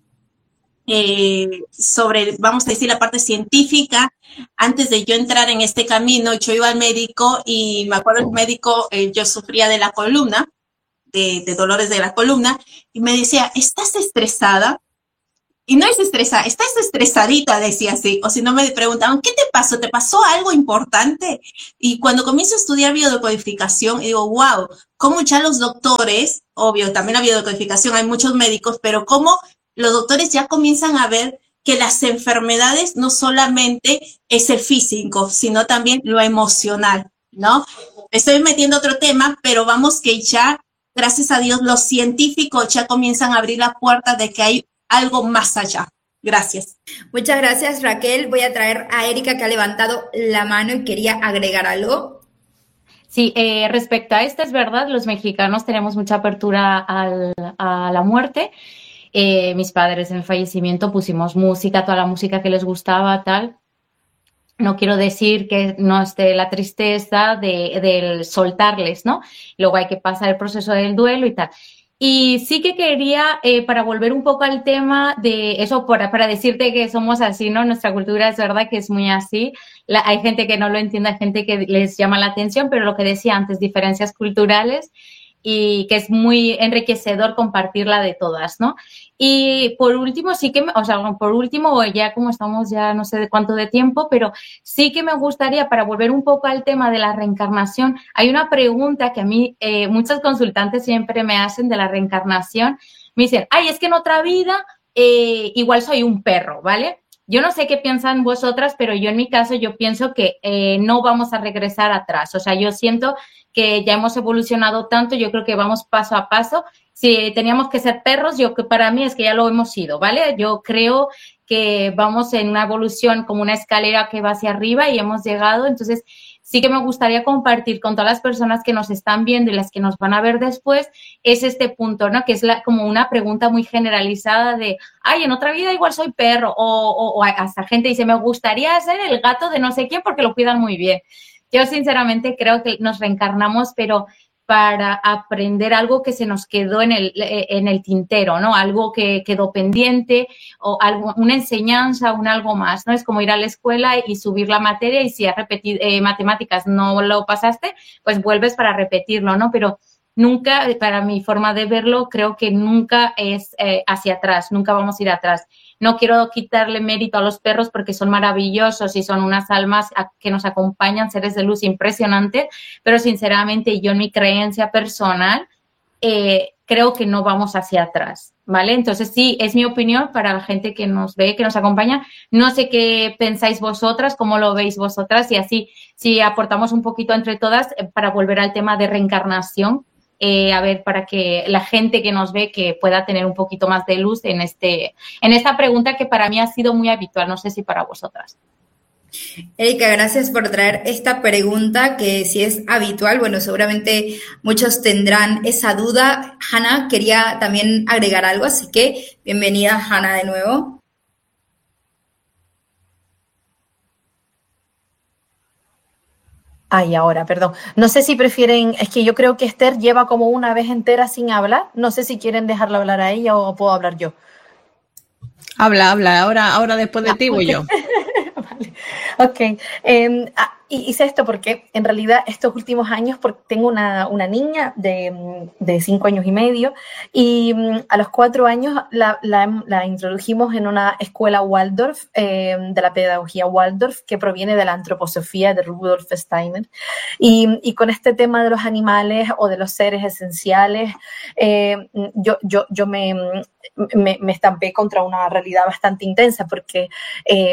Eh, sobre, vamos a decir, la parte científica. Antes de yo entrar en este camino, yo iba al médico y me acuerdo el médico, eh, yo sufría de la columna, de, de dolores de la columna, y me decía, ¿estás estresada? Y no es estresada, estás estresadita, decía así. O si no me preguntaban, ¿qué te pasó? ¿Te pasó algo importante? Y cuando comienzo a estudiar biodecodificación, digo, wow, cómo ya los doctores, obvio, también la biodecodificación, hay muchos médicos, pero cómo los doctores ya comienzan a ver que las enfermedades no solamente es el físico, sino también lo emocional, ¿no? Estoy metiendo otro tema, pero vamos que ya, gracias a Dios, los científicos ya comienzan a abrir la puerta de que hay algo más allá. Gracias. Muchas gracias, Raquel. Voy a traer a Erika, que ha levantado la mano y quería agregar algo. Sí, eh, respecto a esto, es verdad, los mexicanos tenemos mucha apertura al, a la muerte. Eh, mis padres en el fallecimiento pusimos música, toda la música que les gustaba, tal. No quiero decir que no esté la tristeza de, del soltarles, ¿no? Luego hay que pasar el proceso del duelo y tal. Y sí que quería, eh, para volver un poco al tema de eso, para, para decirte que somos así, ¿no? Nuestra cultura es verdad que es muy así. La, hay gente que no lo entiende, hay gente que les llama la atención, pero lo que decía antes, diferencias culturales, y que es muy enriquecedor compartirla de todas, ¿no? Y por último, sí que, me, o sea, por último, ya como estamos ya no sé de cuánto de tiempo, pero sí que me gustaría, para volver un poco al tema de la reencarnación, hay una pregunta que a mí eh, muchos consultantes siempre me hacen de la reencarnación. Me dicen, ay, es que en otra vida eh, igual soy un perro, ¿vale? Yo no sé qué piensan vosotras, pero yo en mi caso yo pienso que eh, no vamos a regresar atrás. O sea, yo siento que ya hemos evolucionado tanto, yo creo que vamos paso a paso. Si teníamos que ser perros, yo que para mí es que ya lo hemos sido, ¿vale? Yo creo que vamos en una evolución como una escalera que va hacia arriba y hemos llegado. Entonces, sí que me gustaría compartir con todas las personas que nos están viendo y las que nos van a ver después, es este punto, ¿no? Que es la, como una pregunta muy generalizada de, ay, en otra vida igual soy perro, o, o, o hasta gente dice, me gustaría ser el gato de no sé quién porque lo cuidan muy bien. Yo sinceramente creo que nos reencarnamos, pero para aprender algo que se nos quedó en el, en el tintero, ¿no? Algo que quedó pendiente o algo, una enseñanza, un algo más, ¿no? Es como ir a la escuela y subir la materia y si has repetido eh, matemáticas no lo pasaste, pues vuelves para repetirlo, ¿no? Pero nunca, para mi forma de verlo, creo que nunca es eh, hacia atrás, nunca vamos a ir atrás. No quiero quitarle mérito a los perros porque son maravillosos y son unas almas que nos acompañan, seres de luz impresionantes, pero sinceramente yo en mi creencia personal eh, creo que no vamos hacia atrás, ¿vale? Entonces sí, es mi opinión para la gente que nos ve, que nos acompaña. No sé qué pensáis vosotras, cómo lo veis vosotras y así si aportamos un poquito entre todas eh, para volver al tema de reencarnación. Eh, a ver, para que la gente que nos ve que pueda tener un poquito más de luz en este, en esta pregunta que para mí ha sido muy habitual, no sé si para vosotras. Erika, gracias por traer esta pregunta que si es habitual, bueno, seguramente muchos tendrán esa duda. Hanna quería también agregar algo, así que bienvenida, Hanna, de nuevo. Ay, ahora, perdón. No sé si prefieren, es que yo creo que Esther lleva como una vez entera sin hablar. No sé si quieren dejarla hablar a ella o puedo hablar yo. Habla, habla. Ahora, ahora después de ah, ti voy okay. yo. Vale. Ok. Eh, ah, hice esto porque en realidad estos últimos años, porque tengo una, una niña de, de cinco años y medio y a los cuatro años la, la, la introdujimos en una escuela Waldorf, eh, de la pedagogía Waldorf, que proviene de la antroposofía de Rudolf Steiner. Y, y con este tema de los animales o de los seres esenciales, eh, yo, yo, yo me... me, me estampé contra una realidad bastante intensa porque eh,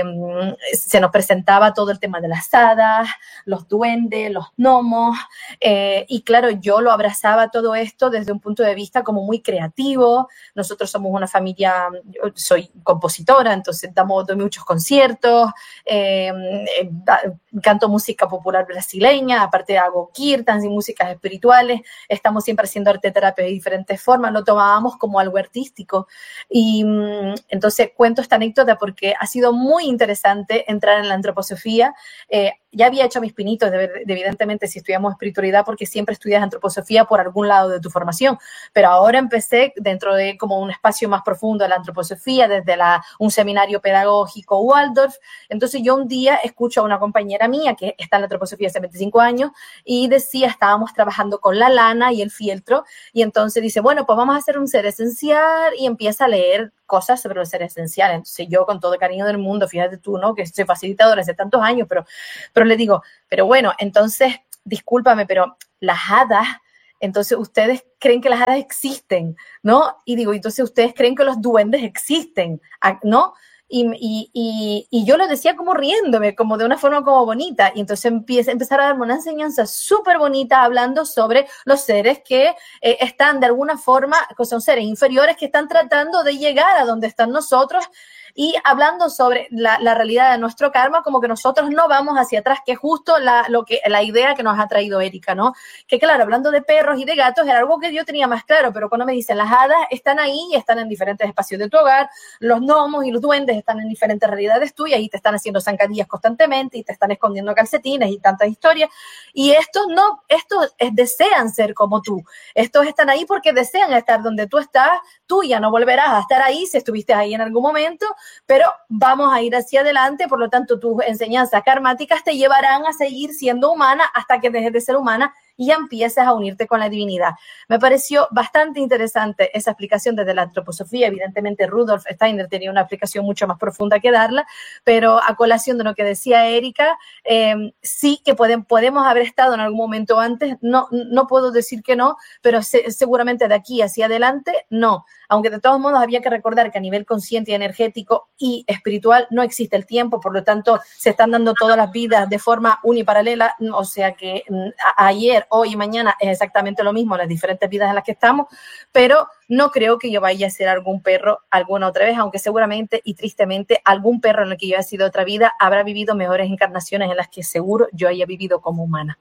se nos presentaba todo el tema de las hadas, los duendes, los gnomos, eh, y claro, yo lo abrazaba todo esto desde un punto de vista como muy creativo. Nosotros somos una familia, yo soy compositora, entonces damos doy muchos conciertos, eh, eh, canto música popular brasileña, aparte hago kirtans y músicas espirituales, estamos siempre haciendo arte terapia de diferentes formas, lo tomábamos como algo artístico. Y entonces cuento esta anécdota porque ha sido muy interesante entrar en la antroposofía. Eh, ya había hecho mis pinitos, de, de, evidentemente, si estudiamos espiritualidad, porque siempre estudias antroposofía por algún lado de tu formación, pero ahora empecé dentro de como un espacio más profundo de la antroposofía, desde la, un seminario pedagógico Waldorf. Entonces yo un día escucho a una compañera mía que está en la antroposofía hace veinticinco años y decía, estábamos trabajando con la lana y el fieltro, y entonces dice, bueno, pues vamos a hacer un ser esencial, y empieza a leer cosas sobre los seres esenciales. Entonces yo, con todo el cariño del mundo, fíjate tú, ¿no?, que soy facilitadora hace tantos años, pero, pero le digo, pero bueno, entonces, discúlpame, pero las hadas, entonces ustedes creen que las hadas existen, ¿no? Y digo, entonces ustedes creen que los duendes existen, ¿no? Y, y, y, y yo lo decía como riéndome, como de una forma como bonita, y entonces empieza, empezar a darme una enseñanza súper bonita hablando sobre los seres que eh, están de alguna forma, que son seres inferiores que están tratando de llegar a donde están nosotros, y hablando sobre la, la realidad de nuestro karma, como que nosotros no vamos hacia atrás, que es justo la, lo que, la idea que nos ha traído Erika, ¿no? Que claro, hablando de perros y de gatos, era algo que yo tenía más claro, pero cuando me dicen las hadas están ahí y están en diferentes espacios de tu hogar, los gnomos y los duendes están en diferentes realidades tuyas y te están haciendo zancadillas constantemente y te están escondiendo calcetines y tantas historias, y estos no, estos es, desean ser como tú, estos están ahí porque desean estar donde tú estás, tú ya no volverás a estar ahí si estuviste ahí en algún momento, pero vamos a ir hacia adelante, por lo tanto tus enseñanzas karmáticas te llevarán a seguir siendo humana hasta que dejes de ser humana y ya empieces a unirte con la divinidad. Me pareció bastante interesante esa explicación desde la antroposofía. Evidentemente Rudolf Steiner tenía una explicación mucho más profunda que darla, pero a colación de lo que decía Erika, eh, sí que pueden, podemos haber estado en algún momento antes, no, no puedo decir que no, pero se, seguramente de aquí hacia adelante no, aunque de todos modos había que recordar que a nivel consciente y energético y espiritual no existe el tiempo, por lo tanto se están dando todas las vidas de forma uniparalela, o sea que a, ayer, hoy y mañana es exactamente lo mismo, las diferentes vidas en las que estamos, pero no creo que yo vaya a ser algún perro alguna otra vez, aunque seguramente y tristemente algún perro en el que yo haya sido otra vida habrá vivido mejores encarnaciones en las que seguro yo haya vivido como humana.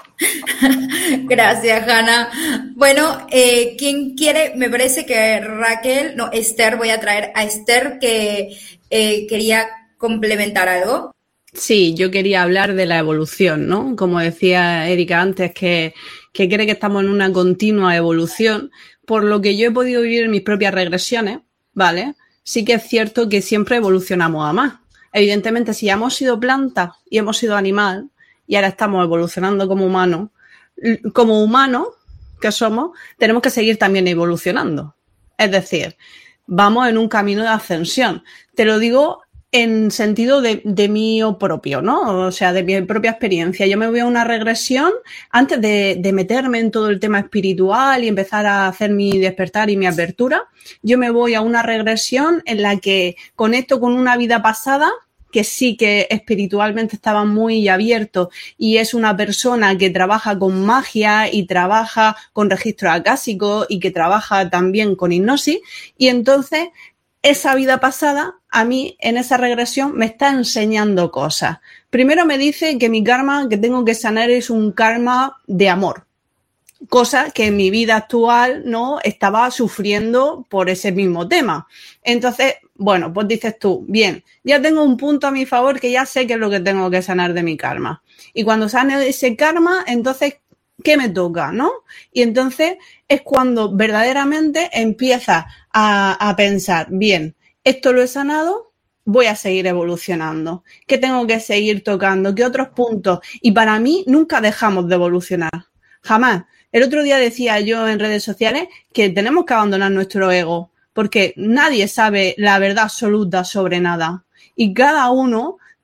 Gracias, Hanna. Bueno, eh, ¿quién quiere? Me parece que Raquel, no, Esther, voy a traer a Esther que eh, quería complementar algo. Sí, yo quería hablar de la evolución, ¿no? Como decía Erika antes, que, que cree que estamos en una continua evolución, por lo que yo he podido vivir en mis propias regresiones, ¿vale? Sí que es cierto que siempre evolucionamos a más. Evidentemente, si ya hemos sido planta y hemos sido animal, y ahora estamos evolucionando como humanos, como humanos que somos, tenemos que seguir también evolucionando. Es decir, vamos en un camino de ascensión. Te lo digo en sentido de, de mío propio, ¿no? O sea, de mi propia experiencia. Yo me voy a una regresión antes de, de meterme en todo el tema espiritual y empezar a hacer mi despertar y mi apertura. Yo me voy a una regresión en la que conecto con una vida pasada que sí que espiritualmente estaba muy abierto y es una persona que trabaja con magia y trabaja con registros acásicos y que trabaja también con hipnosis, y entonces esa vida pasada a mí en esa regresión me está enseñando cosas. Primero me dice que mi karma que tengo que sanar es un karma de amor, cosa que en mi vida actual no estaba sufriendo por ese mismo tema. Entonces, bueno, pues dices tú, bien, ya tengo un punto a mi favor que ya sé qué es lo que tengo que sanar de mi karma. Y cuando sane ese karma, entonces, ¿qué me toca, no? Y entonces es cuando verdaderamente empiezas a, a pensar, bien, esto lo he sanado, voy a seguir evolucionando. ¿Qué tengo que seguir tocando? ¿Qué otros puntos? Y para mí nunca dejamos de evolucionar. Jamás. El otro día decía yo en redes sociales que tenemos que abandonar nuestro ego, porque nadie sabe la verdad absoluta sobre nada. Y cada uno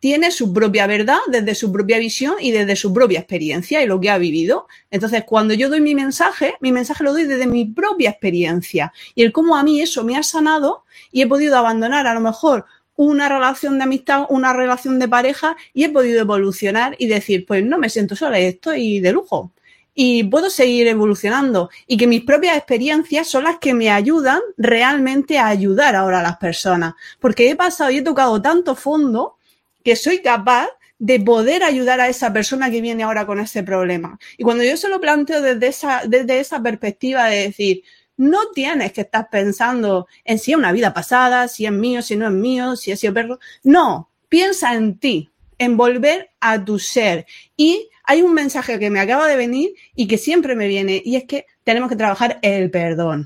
tiene su propia verdad desde su propia visión y desde su propia experiencia y lo que ha vivido. Entonces, cuando yo doy mi mensaje, mi mensaje lo doy desde mi propia experiencia y el cómo a mí eso me ha sanado y he podido abandonar a lo mejor una relación de amistad, una relación de pareja y he podido evolucionar y decir, pues no me siento sola, estoy de lujo. Y puedo seguir evolucionando y que mis propias experiencias son las que me ayudan realmente a ayudar ahora a las personas. Porque he pasado y he tocado tanto fondo que soy capaz de poder ayudar a esa persona que viene ahora con ese problema. Y cuando yo se lo planteo desde esa, desde esa perspectiva de decir, no tienes que estar pensando en si es una vida pasada, si es mío, si no es mío, si he sido perro. No, piensa en ti, en volver a tu ser. Y hay un mensaje que me acaba de venir y que siempre me viene, y es que tenemos que trabajar el perdón.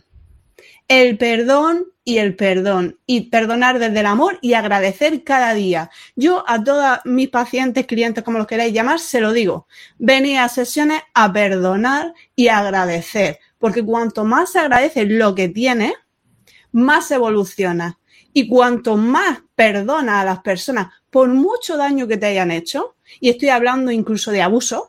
El perdón y el perdón. Y perdonar desde el amor y agradecer cada día. Yo a todos mis pacientes, clientes, como los queráis llamar, se lo digo. Venid a sesiones a perdonar y a agradecer. Porque cuanto más se agradece lo que tienes, más evoluciona. Y cuanto más perdona a las personas por mucho daño que te hayan hecho, y estoy hablando incluso de abuso,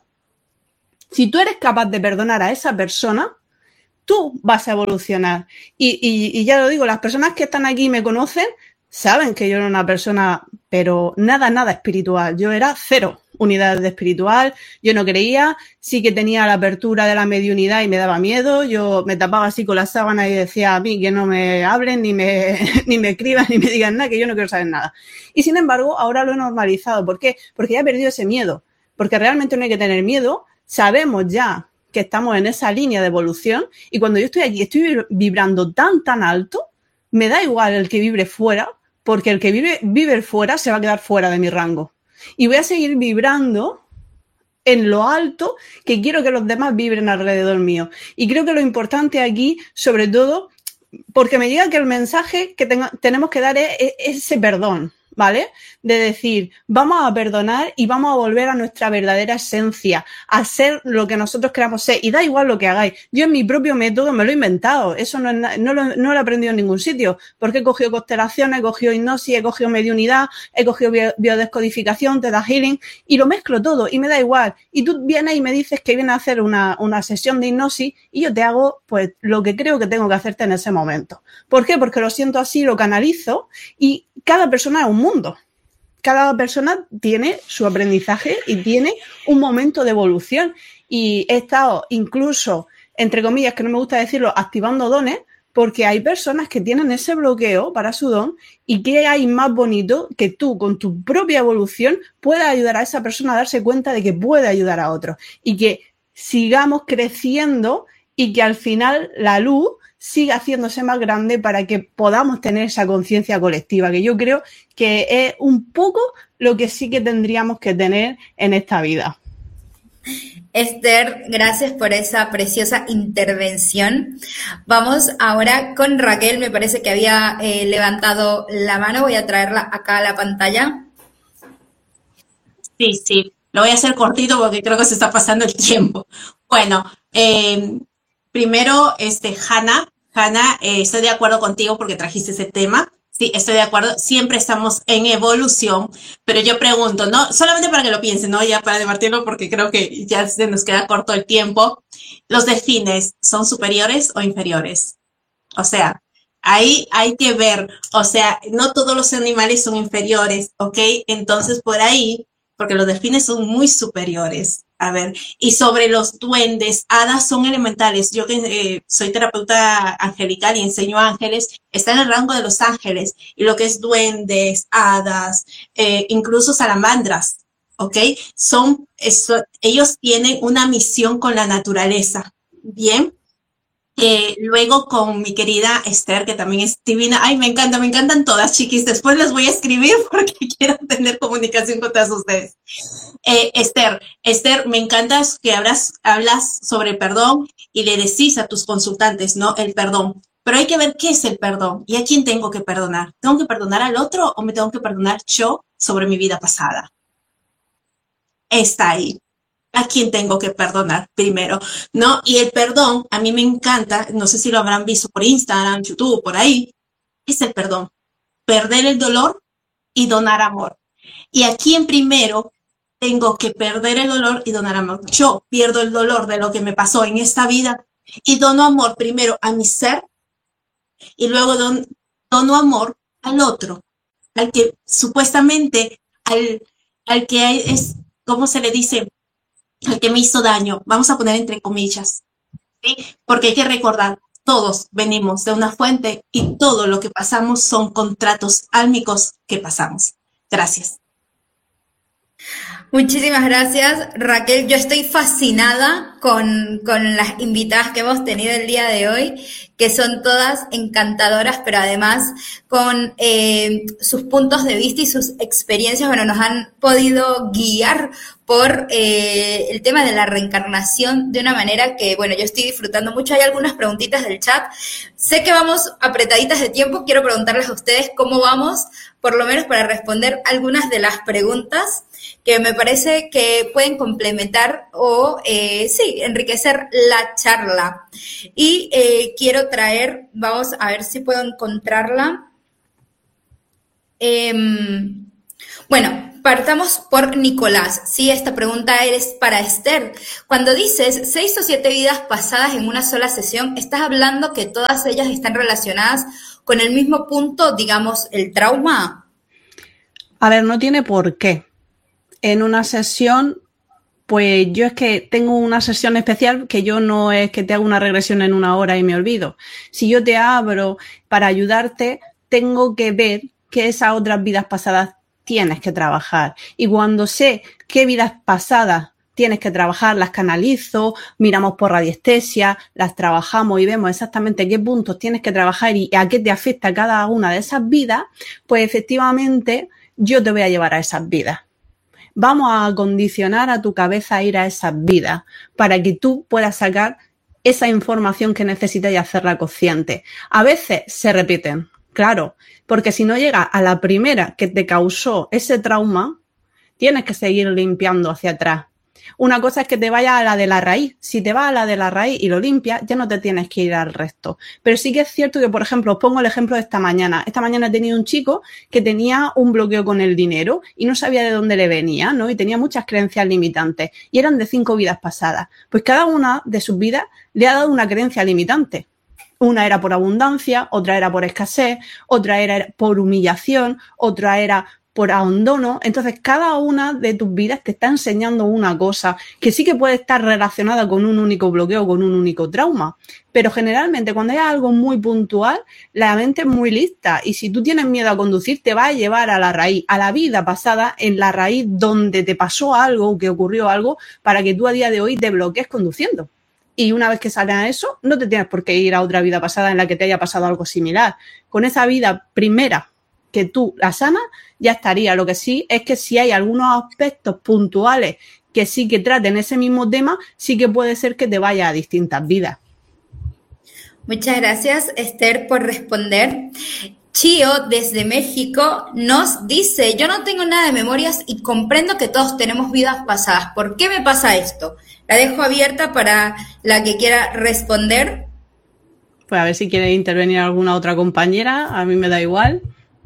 si tú eres capaz de perdonar a esa persona, tú vas a evolucionar. Y, y, y ya lo digo, las personas que están aquí y me conocen saben que yo era una persona, pero nada, nada espiritual. Yo era cero unidades de espiritual, yo no creía, sí que tenía la apertura de la mediunidad y me daba miedo, yo me tapaba así con la sábana y decía a mí que no me hablen, ni me, ni me escriban, ni me digan nada, que yo no quiero saber nada. Y sin embargo, ahora lo he normalizado. ¿Por qué? Porque ya he perdido ese miedo, porque realmente no hay que tener miedo, sabemos ya que estamos en esa línea de evolución y cuando yo estoy aquí, estoy vibrando tan, tan alto, me da igual el que vibre fuera, porque el que vive, vive fuera se va a quedar fuera de mi rango. Y voy a seguir vibrando en lo alto que quiero que los demás vibren alrededor mío. Y creo que lo importante aquí, sobre todo, porque me llega que el mensaje que tenga, tenemos que dar es, es ese perdón, ¿vale? De decir, vamos a perdonar y vamos a volver a nuestra verdadera esencia, a ser lo que nosotros queramos ser. Y da igual lo que hagáis. Yo en mi propio método me lo he inventado. Eso no, es, no, lo, no lo he aprendido en ningún sitio. Porque he cogido constelaciones, he cogido hipnosis, he cogido mediunidad, he cogido bio, biodescodificación, te da healing y lo mezclo todo y me da igual. Y tú vienes y me dices que vienes a hacer una, una sesión de hipnosis y yo te hago pues lo que creo que tengo que hacerte en ese momento. ¿Por qué? Porque lo siento así, lo canalizo y cada persona es un mundo. Cada persona tiene su aprendizaje y tiene un momento de evolución. Y he estado incluso, entre comillas, que no me gusta decirlo, activando dones, porque hay personas que tienen ese bloqueo para su don y qué hay más bonito que tú, con tu propia evolución, puedas ayudar a esa persona a darse cuenta de que puede ayudar a otros y que sigamos creciendo y que al final la luz siga haciéndose más grande para que podamos tener esa conciencia colectiva, que yo creo que es un poco lo que sí que tendríamos que tener en esta vida. Esther, gracias por esa preciosa intervención. Vamos ahora con Raquel, me parece que había eh, levantado la mano, voy a traerla acá a la pantalla. Sí, sí, lo voy a hacer cortito porque creo que se está pasando el tiempo. Bueno, eh, primero, este, Hanna, Hanna, eh, estoy de acuerdo contigo porque trajiste ese tema. Sí, estoy de acuerdo. Siempre estamos en evolución, pero yo pregunto, ¿no? Solamente para que lo piensen, ¿no? Ya para debatirlo porque creo que ya se nos queda corto el tiempo. ¿Los delfines son superiores o inferiores? O sea, ahí hay que ver, o sea, no todos los animales son inferiores, ¿ok? Entonces, por ahí, porque los delfines son muy superiores. A ver, y sobre los duendes, hadas son elementales. Yo que eh, soy terapeuta angelical y enseño ángeles, está en el rango de los ángeles. Y lo que es duendes, hadas, eh, incluso salamandras, ¿ok? Son, eso, ellos tienen una misión con la naturaleza, ¿bien? Eh, luego con mi querida Esther, que también es divina. Ay, me encanta, me encantan todas, chiquis. Después les voy a escribir porque quiero tener comunicación con todas ustedes. Eh, Esther, Esther, me encanta que hablas, hablas sobre perdón y le decís a tus consultantes, ¿no? El perdón. Pero hay que ver qué es el perdón y a quién tengo que perdonar. ¿Tengo que perdonar al otro o me tengo que perdonar yo sobre mi vida pasada? Está ahí. ¿A quién tengo que perdonar primero? ¿No? Y el perdón, a mí me encanta, no sé si lo habrán visto por Instagram, YouTube, por ahí, es el perdón. Perder el dolor y donar amor. Y aquí en primero tengo que perder el dolor y donar amor. Yo pierdo el dolor de lo que me pasó en esta vida y dono amor primero a mi ser y luego don, dono amor al otro, al que supuestamente, al, al que es, ¿cómo se le dice? Al que me hizo daño. Vamos a poner entre comillas, ¿sí? Porque hay que recordar, todos venimos de una fuente y todo lo que pasamos son contratos álmicos que pasamos. Gracias. Muchísimas gracias, Raquel. Yo estoy fascinada con, con las invitadas que hemos tenido el día de hoy, que son todas encantadoras, pero además con eh, sus puntos de vista y sus experiencias, bueno, nos han podido guiar por eh, el tema de la reencarnación de una manera que, bueno, yo estoy disfrutando mucho. Hay algunas preguntitas del chat. Sé que vamos apretaditas de tiempo. Quiero preguntarles a ustedes cómo vamos, por lo menos para responder algunas de las preguntas que me parece que pueden complementar o, eh, sí, enriquecer la charla. Y eh, quiero traer, vamos a ver si puedo encontrarla. Eh, bueno, partamos por Nicolás. Sí, esta pregunta es para Esther. Cuando dices seis o siete vidas pasadas en una sola sesión, ¿estás hablando que todas ellas están relacionadas con el mismo punto, digamos, el trauma? A ver, no tiene por qué. En una sesión, pues yo es que tengo una sesión especial que yo no es que te hago una regresión en una hora y me olvido. Si yo te abro para ayudarte, tengo que ver que esas otras vidas pasadas tienes que trabajar. Y cuando sé qué vidas pasadas tienes que trabajar, las canalizo, miramos por radiestesia, las trabajamos y vemos exactamente qué puntos tienes que trabajar y a qué te afecta cada una de esas vidas, pues efectivamente yo te voy a llevar a esas vidas. Vamos a condicionar a tu cabeza a ir a esas vidas para que tú puedas sacar esa información que necesitas y hacerla consciente. A veces se repiten, claro, porque si no llegas a la primera que te causó ese trauma, tienes que seguir limpiando hacia atrás. Una cosa es que te vayas a la de la raíz. Si te vas a la de la raíz y lo limpias, ya no te tienes que ir al resto. Pero sí que es cierto que, por ejemplo, os pongo el ejemplo de esta mañana. Esta mañana he tenido un chico que tenía un bloqueo con el dinero y no sabía de dónde le venía, ¿no? Y tenía muchas creencias limitantes y eran de cinco vidas pasadas. Pues cada una de sus vidas le ha dado una creencia limitante. Una era por abundancia, otra era por escasez, otra era por humillación, otra era por abandono. Entonces, cada una de tus vidas te está enseñando una cosa que sí que puede estar relacionada con un único bloqueo, con un único trauma. Pero generalmente, cuando hay algo muy puntual, la mente es muy lista. Y si tú tienes miedo a conducir, te va a llevar a la raíz, a la vida pasada, en la raíz donde te pasó algo, que ocurrió algo, para que tú a día de hoy te bloquees conduciendo. Y una vez que sales a eso, no te tienes por qué ir a otra vida pasada en la que te haya pasado algo similar. Con esa vida primera que tú la sanas, ya estaría. Lo que sí es que si hay algunos aspectos puntuales que sí que traten ese mismo tema, sí que puede ser que te vaya a distintas vidas. Muchas gracias, Esther, por responder. Chío, desde México, nos dice, yo no tengo nada de memorias y comprendo que todos tenemos vidas pasadas. ¿Por qué me pasa esto? La dejo abierta para la que quiera responder. Pues a ver si quiere intervenir alguna otra compañera, a mí me da igual.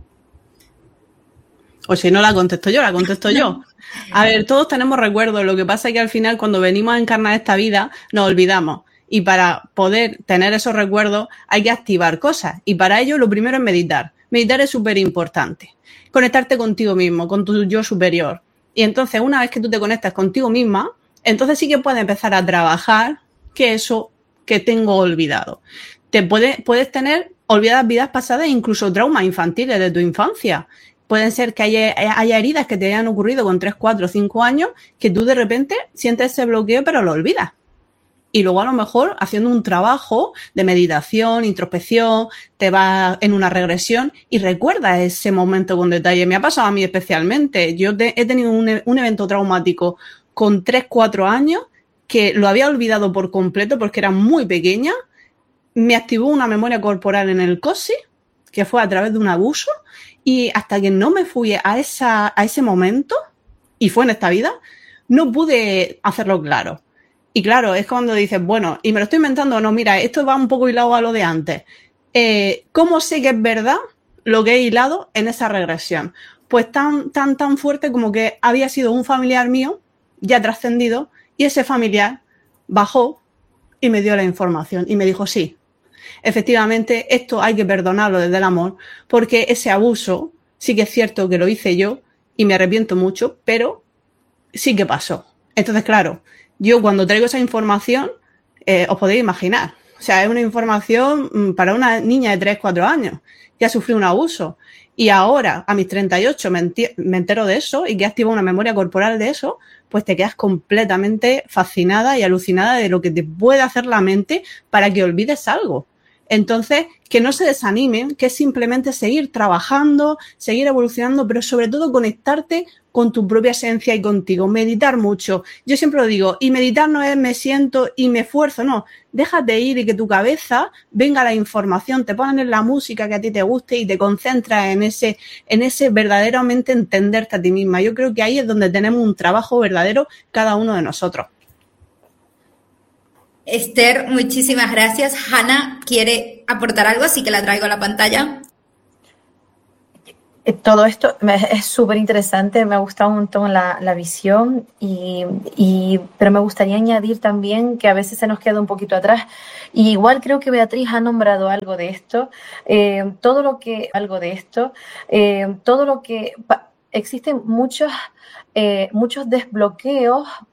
O si no la contesto yo, la contesto yo. A ver, todos tenemos recuerdos, lo que pasa es que al final cuando venimos a encarnar esta vida nos olvidamos. Y para poder tener esos recuerdos hay que activar cosas. Y para ello lo primero es meditar. Meditar es súper importante. Conectarte contigo mismo, con tu yo superior. Y entonces una vez que tú te conectas contigo misma, entonces sí que puedes empezar a trabajar que eso que tengo olvidado. Te puede, puedes tener olvidadas vidas pasadas e incluso traumas infantiles de tu infancia. Pueden ser que haya, haya heridas que te hayan ocurrido con tres, cuatro, cinco años que tú de repente sientes ese bloqueo pero lo olvidas. Y luego a lo mejor haciendo un trabajo de meditación, introspección, te vas en una regresión y recuerdas ese momento con detalle. Me ha pasado a mí especialmente. Yo te, he tenido un, un evento traumático con tres, cuatro años que lo había olvidado por completo porque era muy pequeña. Me activó una memoria corporal en el COSI, que fue a través de un abuso. Y hasta que no me fui a, esa, a ese momento, y fue en esta vida, no pude hacerlo claro. Y claro, es cuando dices, bueno, y me lo estoy inventando o no, mira, esto va un poco hilado a lo de antes. Eh, ¿Cómo sé que es verdad lo que he hilado en esa regresión? pues tan, tan, tan fuerte como que había sido un familiar mío, ya trascendido, y ese familiar bajó y me dio la información y me dijo, sí, efectivamente, esto hay que perdonarlo desde el amor, porque ese abuso sí que es cierto que lo hice yo y me arrepiento mucho, pero sí que pasó. Entonces, claro, yo cuando traigo esa información, eh, os podéis imaginar, o sea, es una información para una niña de tres, cuatro años que ha sufrido un abuso. Y ahora, a mis treinta y ocho, me, me entero de eso y que activa una memoria corporal de eso, pues te quedas completamente fascinada y alucinada de lo que te puede hacer la mente para que olvides algo. Entonces, que no se desanimen, que es simplemente seguir trabajando, seguir evolucionando, pero sobre todo conectarte con tu propia esencia y contigo. Meditar mucho. Yo siempre lo digo, y meditar no es me siento y me esfuerzo, no. Déjate ir y que tu cabeza venga la información, te ponen la música que a ti te guste y te concentras en ese, en ese verdaderamente entenderte a ti misma. Yo creo que ahí es donde tenemos un trabajo verdadero cada uno de nosotros. Esther, muchísimas gracias. Hanna quiere aportar algo, así que la traigo a la pantalla. Todo esto es súper interesante, me ha gustado un montón la, la visión, y, y, pero me gustaría añadir también que a veces se nos queda un poquito atrás. Y igual creo que Beatriz ha nombrado algo de esto, eh, todo lo que, algo de esto, eh, todo lo que, existen muchos, eh, muchos desbloqueos